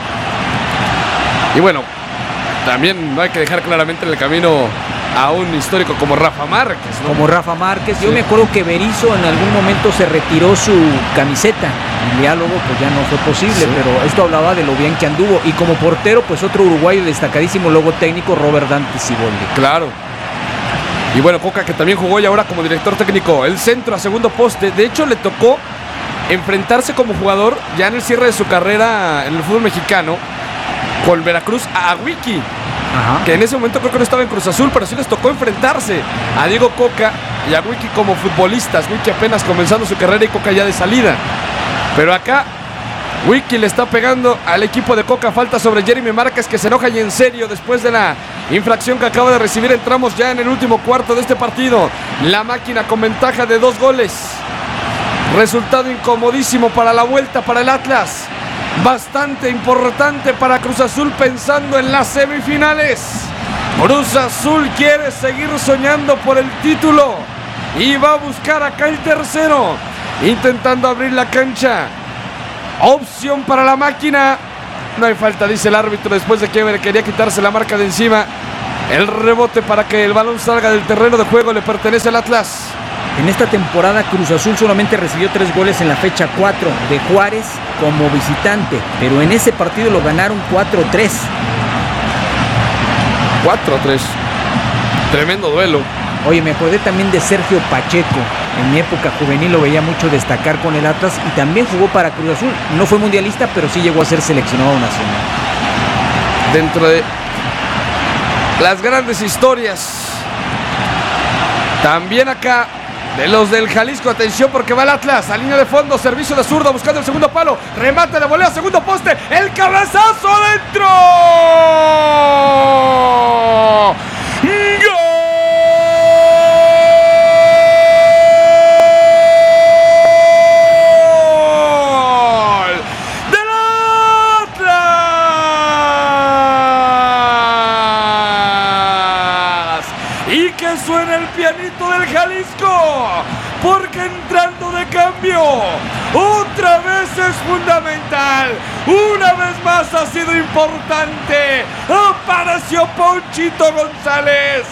B: Y bueno, también no hay que dejar claramente en el camino a un histórico como Rafa Márquez, ¿no?
A: Como Rafa Márquez.
B: Sí.
A: Yo me acuerdo que Berizzo en algún momento se retiró su camiseta. El diálogo pues ya no fue posible, sí, pero esto hablaba de lo bien que anduvo. Y como portero, pues otro uruguayo destacadísimo, luego técnico, Robert Dante Siboldi.
B: Claro. Y bueno, Coca, que también jugó y ahora como director técnico. El centro a segundo poste. De hecho, le tocó enfrentarse como jugador ya en el cierre de su carrera en el fútbol mexicano con Veracruz a Wiki. Ajá. Que en ese momento creo que no estaba en Cruz Azul, pero sí les tocó enfrentarse a Diego Coca y a Wiki como futbolistas. Wiki apenas comenzando su carrera y Coca ya de salida. Pero acá Wiki le está pegando al equipo de Coca. Falta sobre Jeremy Márquez, que se enoja y en serio después de la infracción que acaba de recibir. Entramos ya en el último cuarto de este partido. La máquina con ventaja de 2 goles. Resultado incomodísimo para la vuelta para el Atlas. bastante importante para Cruz Azul pensando en las semifinales. Cruz Azul quiere seguir soñando por el título y va a buscar acá el tercero, intentando abrir la cancha. Opción para la máquina. No hay falta, dice el árbitro, después de que quería quitarse la marca de encima. El rebote para que el balón salga del terreno de juego le pertenece al Atlas.
A: En esta temporada Cruz Azul solamente recibió 3 goles en la fecha 4 de Juárez como visitante, pero en ese partido lo ganaron 4-3.
B: 4-3. Tremendo duelo.
A: Oye, me acordé también de Sergio Pacheco. En mi época juvenil lo veía mucho destacar con el Atlas y también jugó para Cruz Azul. No fue mundialista, pero sí llegó a ser seleccionado nacional.
B: Dentro de las grandes historias, también acá de los del Jalisco, atención porque va el Atlas a línea de fondo, servicio de zurda buscando el segundo palo, remate de volea, segundo poste, el cabezazo adentro. ¡Gol! ¡Del Atlas! Y que suena el pianito del Jalisco, porque entrando de cambio, otra vez es fundamental, una vez más ha sido importante, apareció Ponchito González,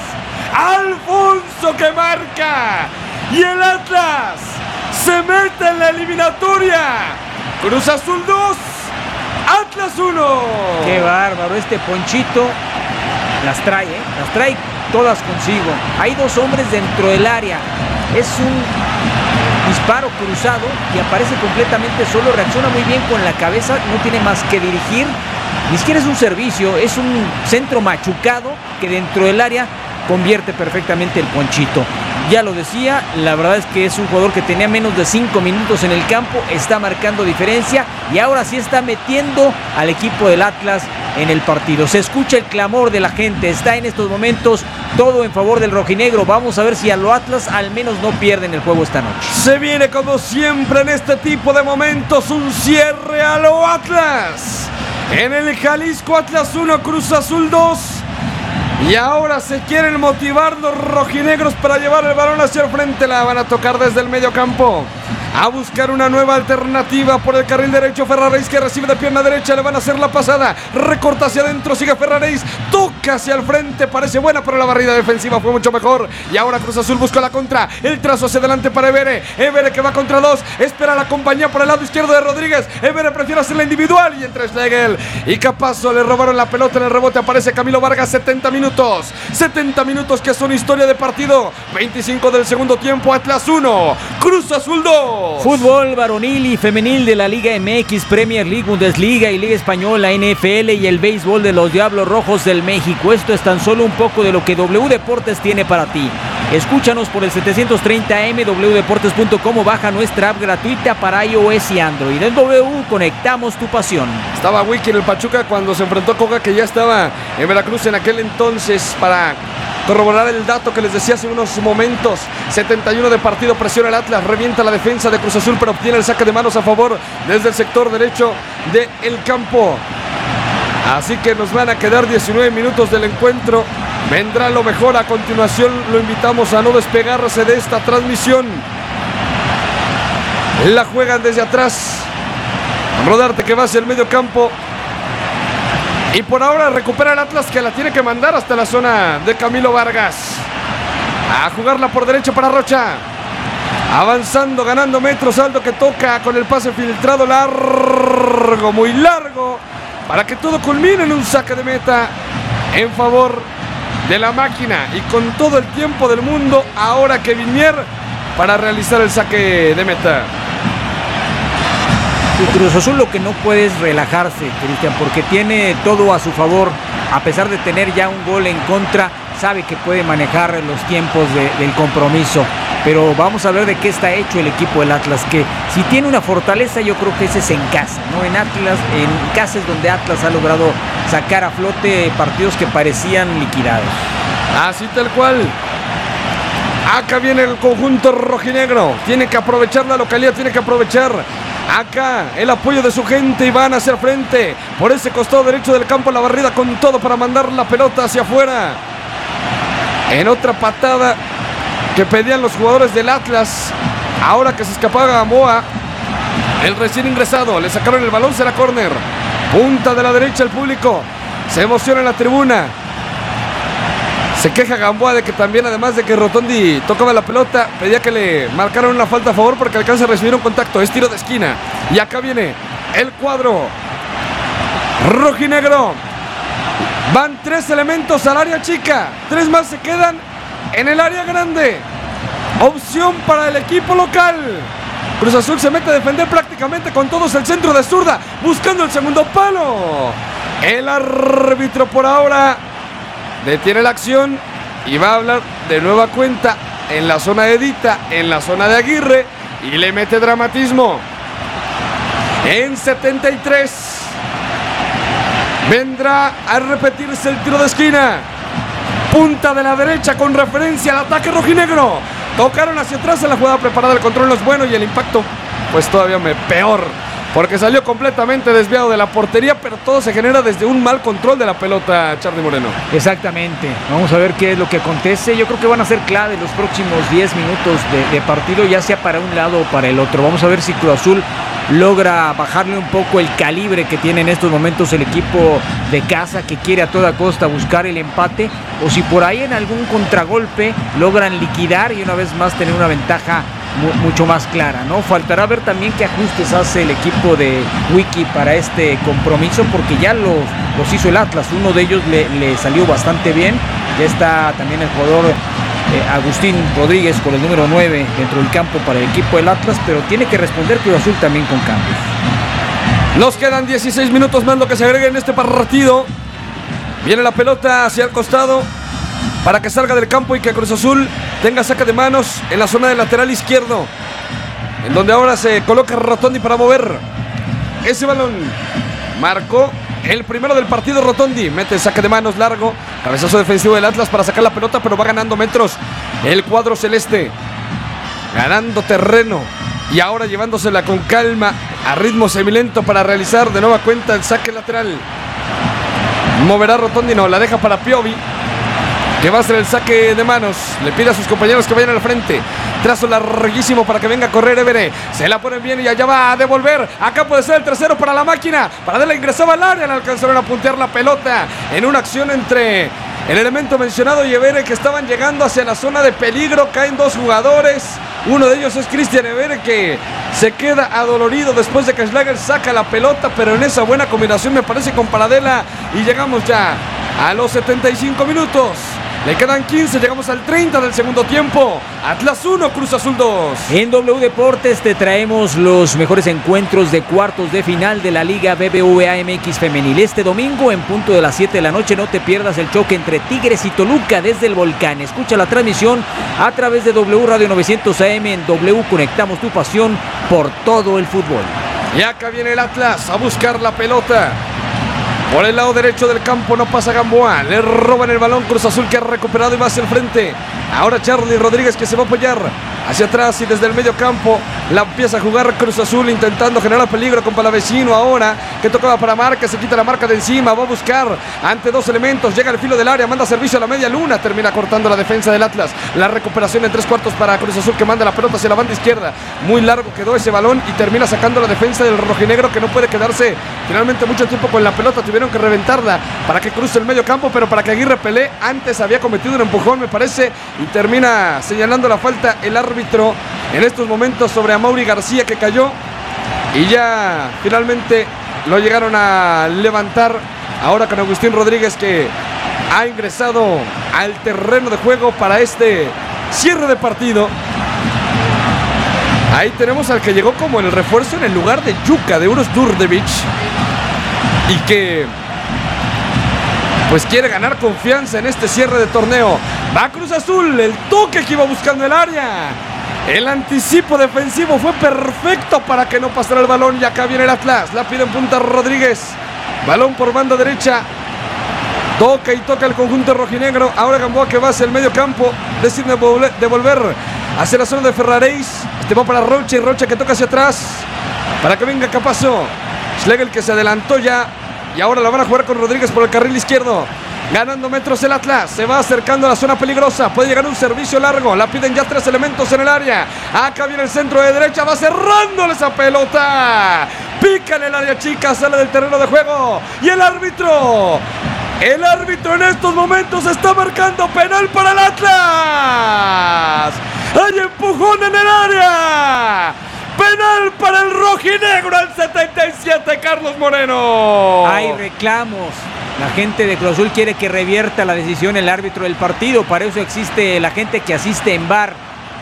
B: Alfonso que marca, y el Atlas se mete en la eliminatoria. Cruz Azul 2, Atlas 1.
A: Qué bárbaro, este Ponchito las trae todas consigo. Hay 2 hombres dentro del área. Es un disparo cruzado y aparece completamente solo. Reacciona muy bien con la cabeza. No tiene más que dirigir. Ni siquiera es un servicio. Es un centro machucado que dentro del área convierte perfectamente el Ponchito. Ya lo decía, la verdad es que es un jugador que tenía menos de 5 minutos en el campo, está marcando diferencia y ahora sí está metiendo al equipo del Atlas en el partido. Se escucha el clamor de la gente, está en estos momentos todo en favor del rojinegro. Vamos a ver si a los Atlas al menos no pierden el juego esta noche.
B: Se viene como siempre en este tipo de momentos un cierre a lo Atlas. En el Jalisco, Atlas 1, Cruz Azul 2. Y ahora se quieren motivar los rojinegros para llevar el balón hacia el frente. La van a tocar desde el medio campo. A buscar una nueva alternativa por el carril derecho. Ferraréis que recibe de pierna derecha. Le van a hacer la pasada. Recorta hacia adentro. Sigue Ferraréis. Toca hacia el frente. Parece buena, pero la barrida defensiva fue mucho mejor. Y ahora Cruz Azul busca la contra. El trazo hacia adelante para Evere. Evere que va contra 2. Espera la compañía por el lado izquierdo de Rodríguez. Evere prefiere hacerla individual. Y entre Schlegel y Capazo le robaron la pelota. En el rebote aparece Camilo Vargas. 70 minutos. 70 minutos que son historia de partido. 25 del segundo tiempo. Atlas 1. Cruz Azul 2.
A: Fútbol varonil y femenil de la Liga MX, Premier League, Bundesliga y Liga Española, NFL y el béisbol de los Diablos Rojos del México. Esto es tan solo un poco de lo que W Deportes tiene para ti. Escúchanos por el 730M, wdeportes.com o baja nuestra app gratuita para iOS y Android. En W conectamos tu pasión.
B: Estaba Wiki en el Pachuca cuando se enfrentó a Coca, que ya estaba en Veracruz en aquel entonces, para corroborar el dato que les decía hace unos momentos. 71 de partido, presiona el Atlas, revienta la defensa de Cruz Azul, pero obtiene el saque de manos a favor desde el sector derecho del campo. Así que nos van a quedar 19 minutos del encuentro. Vendrá lo mejor a continuación. Lo invitamos a no despegarse de esta transmisión. La juegan desde atrás. Rodarte que va hacia el medio campo. Y por ahora recupera el Atlas, que la tiene que mandar hasta la zona de Camilo Vargas. A jugarla por derecha para Rocha. Avanzando, ganando metros. Aldo que toca con el pase filtrado largo, muy largo, para que todo culmine en un saque de meta en favor de la máquina. Y con todo el tiempo del mundo, ahora que Vinier para realizar el saque de meta.
A: Y Cruz Azul lo que no puede es relajarse, Cristian, porque tiene todo a su favor. A pesar de tener ya un gol en contra, sabe que puede manejar los tiempos del compromiso. Pero vamos a ver de qué está hecho el equipo del Atlas, que si tiene una fortaleza, yo creo que ese es en casa, ¿no? En casa es donde Atlas ha logrado sacar a flote partidos que parecían liquidados.
B: Así tal cual. Acá viene el conjunto rojinegro. Tiene que aprovechar la localidad, tiene que aprovechar Acá el apoyo de su gente y van hacia el frente. Por ese costado derecho del campo, la barrida con todo para mandar la pelota hacia afuera. En otra patada que pedían los jugadores del Atlas. Ahora que se escapaba Gamboa, el recién ingresado, le sacaron el balón, será córner. Punta de la derecha el público. Se emociona en la tribuna. Se queja Gamboa de que también, además de que Rotondi tocaba la pelota, pedía que le marcaran una falta a favor porque alcanza a recibir un contacto. Es tiro de esquina. Y acá viene el cuadro rojinegro. Van 3 elementos al área chica. 3 más se quedan en el área grande. Opción para el equipo local. Cruz Azul se mete a defender prácticamente con todos el centro de zurda, buscando el segundo palo. El árbitro por ahora detiene la acción y va a hablar de nueva cuenta en la zona de Edita, en la zona de Aguirre, y le mete dramatismo. En 73 vendrá a repetirse el tiro de esquina. Punta de la derecha con referencia al ataque rojinegro. Tocaron hacia atrás en la jugada preparada, el control no es bueno y el impacto pues todavía peor, porque salió completamente desviado de la portería, pero todo se genera desde un mal control de la pelota, Charly Moreno.
A: Exactamente, vamos a ver qué es lo que acontece. Yo creo que van a ser clave los próximos 10 minutos de partido, ya sea para un lado o para el otro. Vamos a ver si Cruz Azul logra bajarle un poco el calibre que tiene en estos momentos el equipo de casa, que quiere a toda costa buscar el empate, o si por ahí en algún contragolpe logran liquidar y una vez más tener una ventaja mucho más clara, ¿no? Faltará ver también qué ajustes hace el equipo de Wiki para este compromiso, porque ya los hizo el Atlas. Uno de ellos le salió bastante bien. Ya está también el jugador Agustín Rodríguez con el número 9 dentro del campo para el equipo del Atlas, pero tiene que responder Cruz Azul también con cambios.
B: Nos quedan 16 minutos más lo que se agrega en este partido. Viene la pelota hacia el costado para que salga del campo y que Cruz Azul tenga saque de manos en la zona del lateral izquierdo, en donde ahora se coloca Rotondi para mover ese balón. Marcó el primero del partido Rotondi, mete el saque de manos largo, cabezazo defensivo del Atlas para sacar la pelota, pero va ganando metros el cuadro celeste, ganando terreno y ahora llevándosela con calma a ritmo semilento para realizar de nueva cuenta el saque lateral. Moverá Rotondi, no, la deja para Piovi, que va a hacer el saque de manos. Le pide a sus compañeros que vayan al frente. Trazo larguísimo para que venga a correr Évere. Se la ponen bien y allá va a devolver. Acá puede ser el tercero para la máquina. Para darle ingresaba al área. Le alcanzaron a puntear la pelota en una acción entre el elemento mencionado y Évere, que estaban llegando hacia la zona de peligro. Caen 2 jugadores. Uno de ellos es Cristian Évere, que se queda adolorido después de que Schlager saca la pelota, pero en esa buena combinación me parece con Paradela. Y llegamos ya a los 75 minutos. Le quedan 15, llegamos al 30 del segundo tiempo. Atlas 1, Cruz Azul 2.
A: En W Deportes te traemos los mejores encuentros de cuartos de final de la Liga BBVA MX Femenil. Este domingo en punto de las 7 de la noche no te pierdas el choque entre Tigres y Toluca desde el Volcán. Escucha la transmisión a través de W Radio 900 AM. En W conectamos tu pasión por todo el fútbol.
B: Y acá viene el Atlas a buscar la pelota. Por el lado derecho del campo no pasa Gamboa. Le roban el balón Cruz Azul, que ha recuperado y va hacia el frente. Ahora Charly Rodríguez, que se va a apoyar hacia atrás y desde el medio campo la empieza a jugar Cruz Azul, intentando generar peligro con Palavecino. Ahora que tocaba para marca, se quita la marca de encima, va a buscar ante 2 elementos, llega al filo del área, manda servicio a la media luna, termina cortando la defensa del Atlas. La recuperación en 3/4 para Cruz Azul, que manda la pelota hacia la banda izquierda. Muy largo quedó ese balón y termina sacando la defensa del rojinegro, que no puede quedarse finalmente mucho tiempo con la pelota. Tuvieron que reventarla para que cruce el medio campo, pero para que Aguirre pelee. Antes había cometido un empujón, me parece, y termina señalando la falta el árbitro en estos momentos sobre Amaury García, que cayó y ya finalmente lo llegaron a levantar ahora con Agustín Rodríguez, que ha ingresado al terreno de juego para este cierre de partido. Ahí tenemos al que llegó como el refuerzo en el lugar de Yuka, de Uros Durdevich, y que pues quiere ganar confianza en este cierre de torneo. Va Cruz Azul, el toque que iba buscando el área. El anticipo defensivo fue perfecto para que no pasara el balón. Y acá viene el Atlas, la pide en punta Rodríguez. Balón por banda derecha. Toca y toca el conjunto rojinegro. Ahora Gamboa, que va hacia el medio campo. Decide devolver hacia la zona de Ferraréis. Este va para Rocha, y Rocha que toca hacia atrás. para que venga Capazo. Schlegel que se adelantó ya y ahora la van a jugar con Rodríguez por el carril izquierdo. Ganando metros el Atlas, se va acercando a la zona peligrosa, puede llegar un servicio largo, la piden ya 3 elementos en el área. Acá viene el centro de derecha, va cerrándole esa pelota. Pica en el área chica, sale del terreno de juego. Y el árbitro en estos momentos está marcando penal para el Atlas. Hay empujón en el área. Penal para el rojinegro al 77, Carlos Moreno.
A: Hay reclamos. La gente de Cruz Azul quiere que revierta la decisión el árbitro del partido. Para eso existe la gente que asiste en VAR.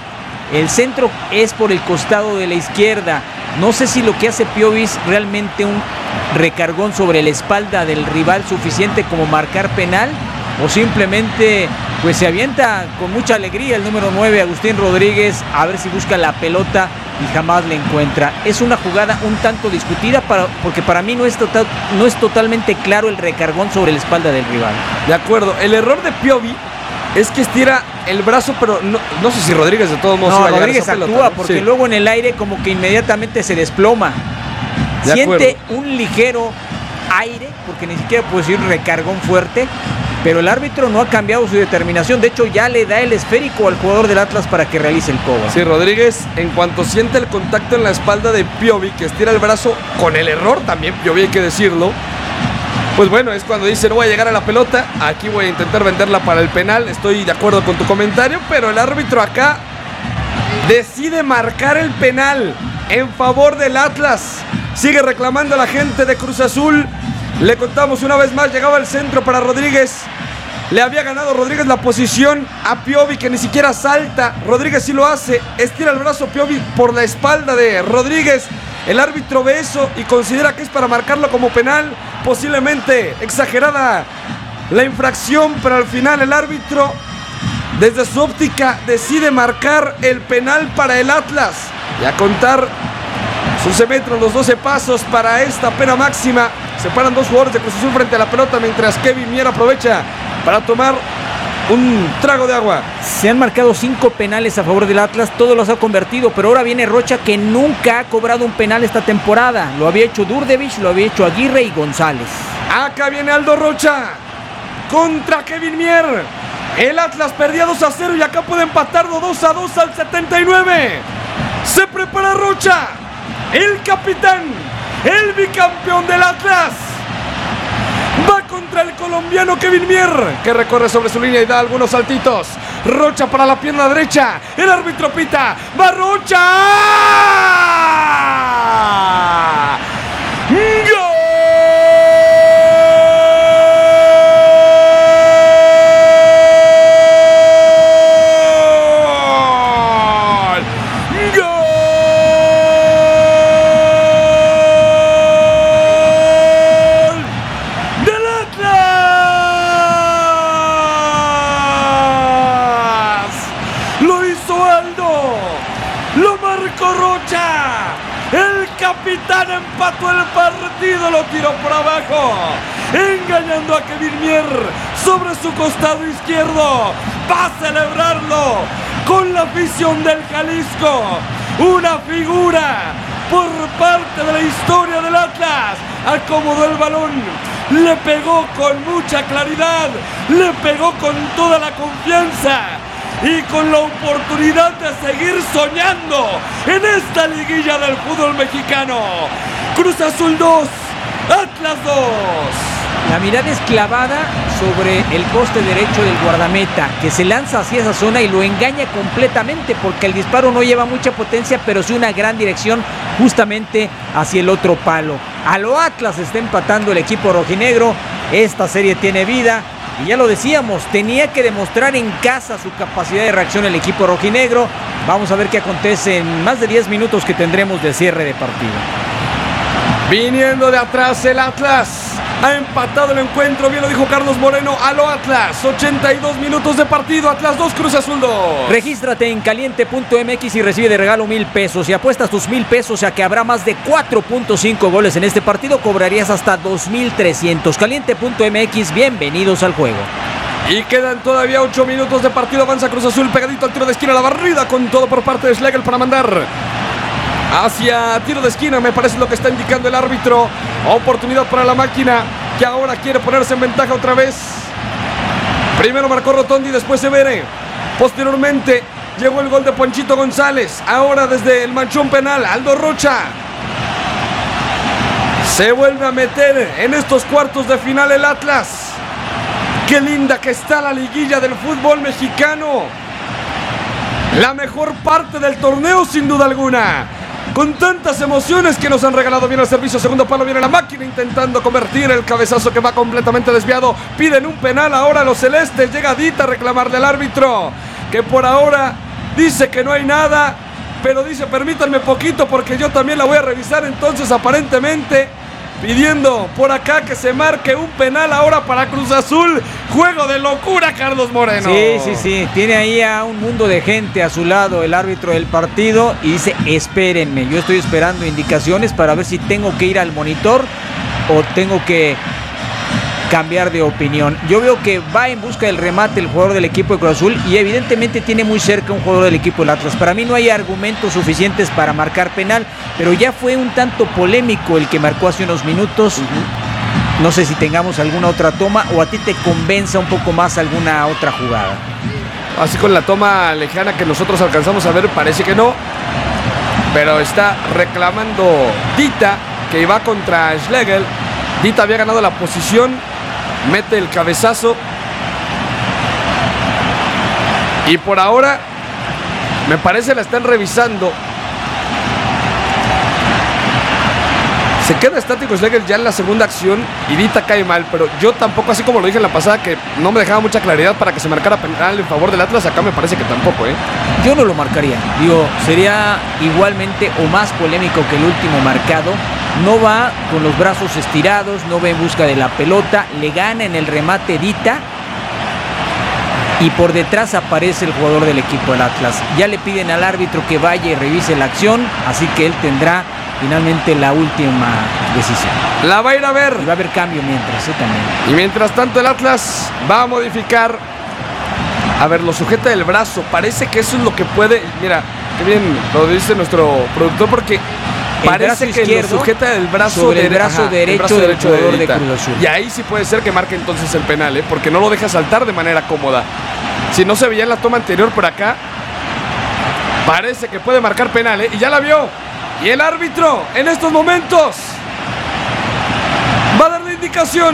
A: El centro es por el costado de la izquierda. No sé si lo que hace Piovi es realmente un recargón sobre la espalda del rival suficiente como marcar penal, o simplemente pues se avienta con mucha alegría el número 9, Agustín Rodríguez, a ver si busca la pelota y jamás la encuentra. Es una jugada un tanto discutida porque para mí no es totalmente claro el recargón sobre la espalda del rival.
B: De acuerdo, el error de Piovi es que estira el brazo, pero no sé si Rodríguez de todos modos iba a
A: Rodríguez
B: esa pelota,
A: actúa,
B: ¿no?
A: porque
B: sí.
A: luego en el aire como que inmediatamente se desploma. Siente un ligero aire, porque ni siquiera puede decir recargón fuerte, pero el árbitro no ha cambiado su determinación. De hecho, ya le da el esférico al jugador del Atlas para que realice el cobro.
B: Sí, Rodríguez, en cuanto siente el contacto en la espalda de Piovi, que estira el brazo con el error también, Piovi hay que decirlo, pues bueno, es cuando dice no voy a llegar a la pelota, aquí voy a intentar venderla para el penal. Estoy de acuerdo con tu comentario, pero el árbitro acá decide marcar el penal en favor del Atlas. Sigue reclamando a la gente de Cruz Azul. Le contamos una vez más, llegaba el centro para Rodríguez. Le había ganado Rodríguez la posición a Piovi, que ni siquiera salta. Rodríguez sí lo hace, estira el brazo Piovi por la espalda de Rodríguez. El árbitro ve eso y considera que es para marcarlo como penal. Posiblemente exagerada la infracción, pero al final el árbitro, desde su óptica, decide marcar el penal para el Atlas. Y a contar sus 11 metros, los 12 pasos para esta pena máxima. Se paran dos jugadores de Cruz Azul frente a la pelota, mientras Kevin Mier aprovecha para tomar un trago de agua.
A: Se han marcado 5 penales a favor del Atlas, todos los ha convertido, pero ahora viene Rocha, que nunca ha cobrado un penal esta temporada. Lo había hecho Durdevich, lo había hecho Aguirre y González.
B: Acá viene Aldo Rocha contra Kevin Mier. El Atlas perdía 2-0 y acá puede empatarlo 2-2 al 79. Se prepara Rocha, el capitán, el bicampeón del Atlas. Va contra el colombiano Kevin Mier, que recorre sobre su línea y da algunos saltitos. Rocha para la pierna derecha. El árbitro pita. ¡Va Rocha! ¡Gol! Capitán empató el partido, lo tiró por abajo, engañando a Kevin Mier sobre su costado izquierdo. Va a celebrarlo con la afición del Jalisco. Una figura por parte de la historia del Atlas. Acomodó el balón, le pegó con mucha claridad, le pegó con toda la confianza y con la oportunidad de seguir soñando en esta liguilla del fútbol mexicano. Cruz Azul 2, Atlas 2.
A: La mirada es clavada sobre el poste derecho del guardameta, que se lanza hacia esa zona y lo engaña completamente, porque el disparo no lleva mucha potencia, pero sí una gran dirección justamente hacia el otro palo. A lo Atlas está empatando el equipo rojinegro. Esta serie tiene vida. Y ya lo decíamos, tenía que demostrar en casa su capacidad de reacción el equipo rojinegro. Vamos a ver qué acontece en más de 10 minutos que tendremos de cierre de partido.
B: Viniendo de atrás el Atlas. Ha empatado el encuentro, bien lo dijo Carlos Moreno, a lo Atlas. 82 minutos de partido, Atlas 2, Cruz Azul 2.
A: Regístrate en caliente.mx y recibe de regalo 1,000 pesos. Si apuestas tus 1,000 pesos a que habrá más de 4.5 goles en este partido, cobrarías hasta 2,300. Caliente.mx, bienvenidos al juego.
B: Y quedan todavía 8 minutos de partido. Avanza Cruz Azul pegadito al tiro de esquina, la barrida con todo por parte de Schlegel para mandar hacia tiro de esquina, me parece lo que está indicando el árbitro. Oportunidad para la máquina, que ahora quiere ponerse en ventaja otra vez. Primero marcó Rotondi, después Evere. Posteriormente llegó el gol de Ponchito González. Ahora desde el manchón penal, Aldo Rocha se vuelve a meter en estos cuartos de final el Atlas. Qué linda que está la liguilla del fútbol mexicano. La mejor parte del torneo, sin duda alguna. Con tantas emociones que nos han regalado. Bien el servicio, segundo palo, viene la máquina intentando convertir el cabezazo que va completamente desviado. Piden un penal ahora los celestes. Llega Dita a reclamarle al árbitro, que por ahora dice que no hay nada, pero dice permítanme poquito porque yo también la voy a revisar. Entonces aparentemente pidiendo por acá que se marque un penal ahora para Cruz Azul. Juego de locura, Carlos Moreno.
A: Sí. Tiene ahí a un mundo de gente a su lado el árbitro del partido y dice espérenme, yo estoy esperando indicaciones para ver si tengo que ir al monitor o tengo que cambiar de opinión. Yo veo que va en busca del remate el jugador del equipo de Cruz Azul y evidentemente tiene muy cerca un jugador del equipo del Atlas. Para mí no hay argumentos suficientes para marcar penal, pero ya fue un tanto polémico el que marcó hace unos minutos. No sé si tengamos alguna otra toma o a ti te convenza un poco más alguna otra jugada.
B: Así con la toma lejana que nosotros alcanzamos a ver, parece que no, pero está reclamando Dita, que iba contra Schlegel. Dita había ganado la posición, mete el cabezazo y por ahora me parece la están revisando. Se queda estático Schlegel ya en la segunda acción y Dita cae mal, pero yo tampoco, así como lo dije en la pasada, que no me dejaba mucha claridad para que se marcara penal en favor del Atlas, acá me parece que tampoco,
A: Yo no lo marcaría, sería igualmente o más polémico que el último marcado. No va con los brazos estirados, no va en busca de la pelota, le gana en el remate Dita y por detrás aparece el jugador del equipo del Atlas. Ya le piden al árbitro que vaya y revise la acción, así que él tendrá finalmente la última decisión.
B: La va a ir a ver.
A: Y va a haber cambio mientras, también.
B: Y mientras tanto el Atlas va a modificar. A ver, lo sujeta del brazo. Parece que eso es lo que puede. Mira, qué bien lo dice nuestro productor, porque parece que lo sujeta del brazo
A: sobre el brazo derecho del jugador de Cruz Azul.
B: Y ahí sí puede ser que marque entonces el penal, porque no lo deja saltar de manera cómoda. Si no se veía en la toma anterior por acá, parece que puede marcar penal, y ya la vio. Y el árbitro en estos momentos va a dar la indicación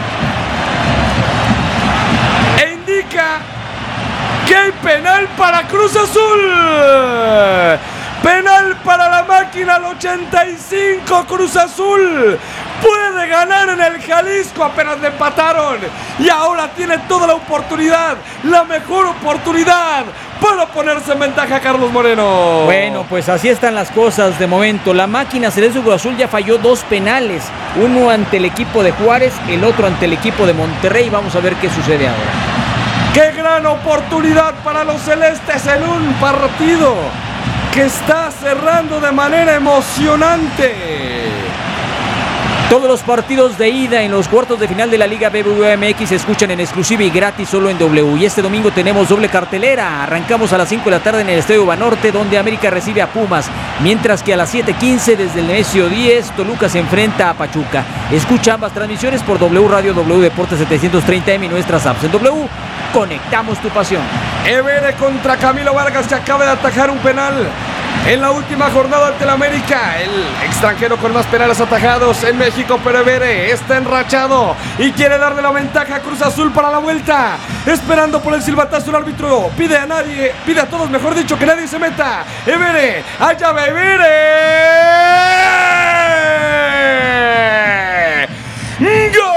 B: e indica que hay penal para Cruz Azul. Penal para la máquina al 85. Cruz Azul puede ganar en el Jalisco, apenas le empataron y ahora tiene toda la oportunidad, la mejor oportunidad para ponerse en ventaja, Carlos Moreno.
A: Bueno, pues así están las cosas de momento. La máquina celeste Cruz Azul ya falló 2 penales, uno ante el equipo de Juárez, el otro ante el equipo de Monterrey. Vamos a ver qué sucede ahora.
B: ¡Qué gran oportunidad para los celestes en un partido que está cerrando de manera emocionante!
A: Todos los partidos de ida en los cuartos de final de la Liga BBVA MX se escuchan en exclusiva y gratis solo en W. Y este domingo tenemos doble cartelera. Arrancamos a las 5 de la tarde en el Estadio Banorte, donde América recibe a Pumas. Mientras que a las 7:15 desde el Nemesio 10, Toluca se enfrenta a Pachuca. Escucha ambas transmisiones por W Radio, W Deportes 730M y nuestras apps. En W, conectamos tu pasión.
B: Evere contra Camilo Vargas, que acaba de atajar un penal en la última jornada ante el América. El extranjero con más penales atajados en México, pero Evere está enrachado y quiere darle la ventaja a Cruz Azul para la vuelta. Esperando por el silbatazo, el árbitro pide a todos, mejor dicho, que nadie se meta. Evere, allá va Evere. ¡Gol!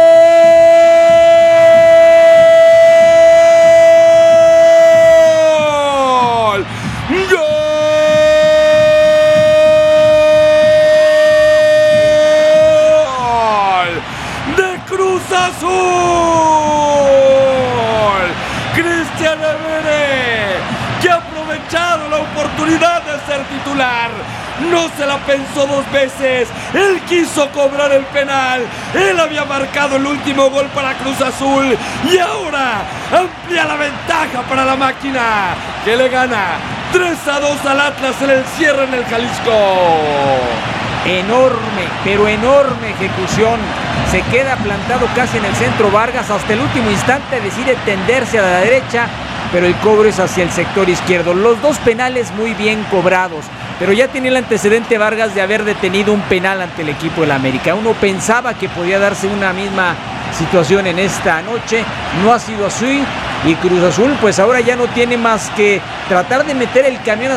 B: De ser titular, no se la pensó 2 veces, él quiso cobrar el penal, él había marcado el último gol para Cruz Azul y ahora amplía la ventaja para la máquina, que le gana 3-2 al Atlas en el cierre en el Jalisco.
A: Enorme, pero enorme ejecución. Se queda plantado casi en el centro Vargas. Hasta el último instante decide tenderse a la derecha, pero el cobro es hacia el sector izquierdo. Los dos penales muy bien cobrados, pero ya tenía el antecedente Vargas de haber detenido un penal ante el equipo del América. Uno pensaba que podía darse una misma situación en esta noche. No ha sido así, y Cruz Azul pues ahora ya no tiene más que tratar de meter el camión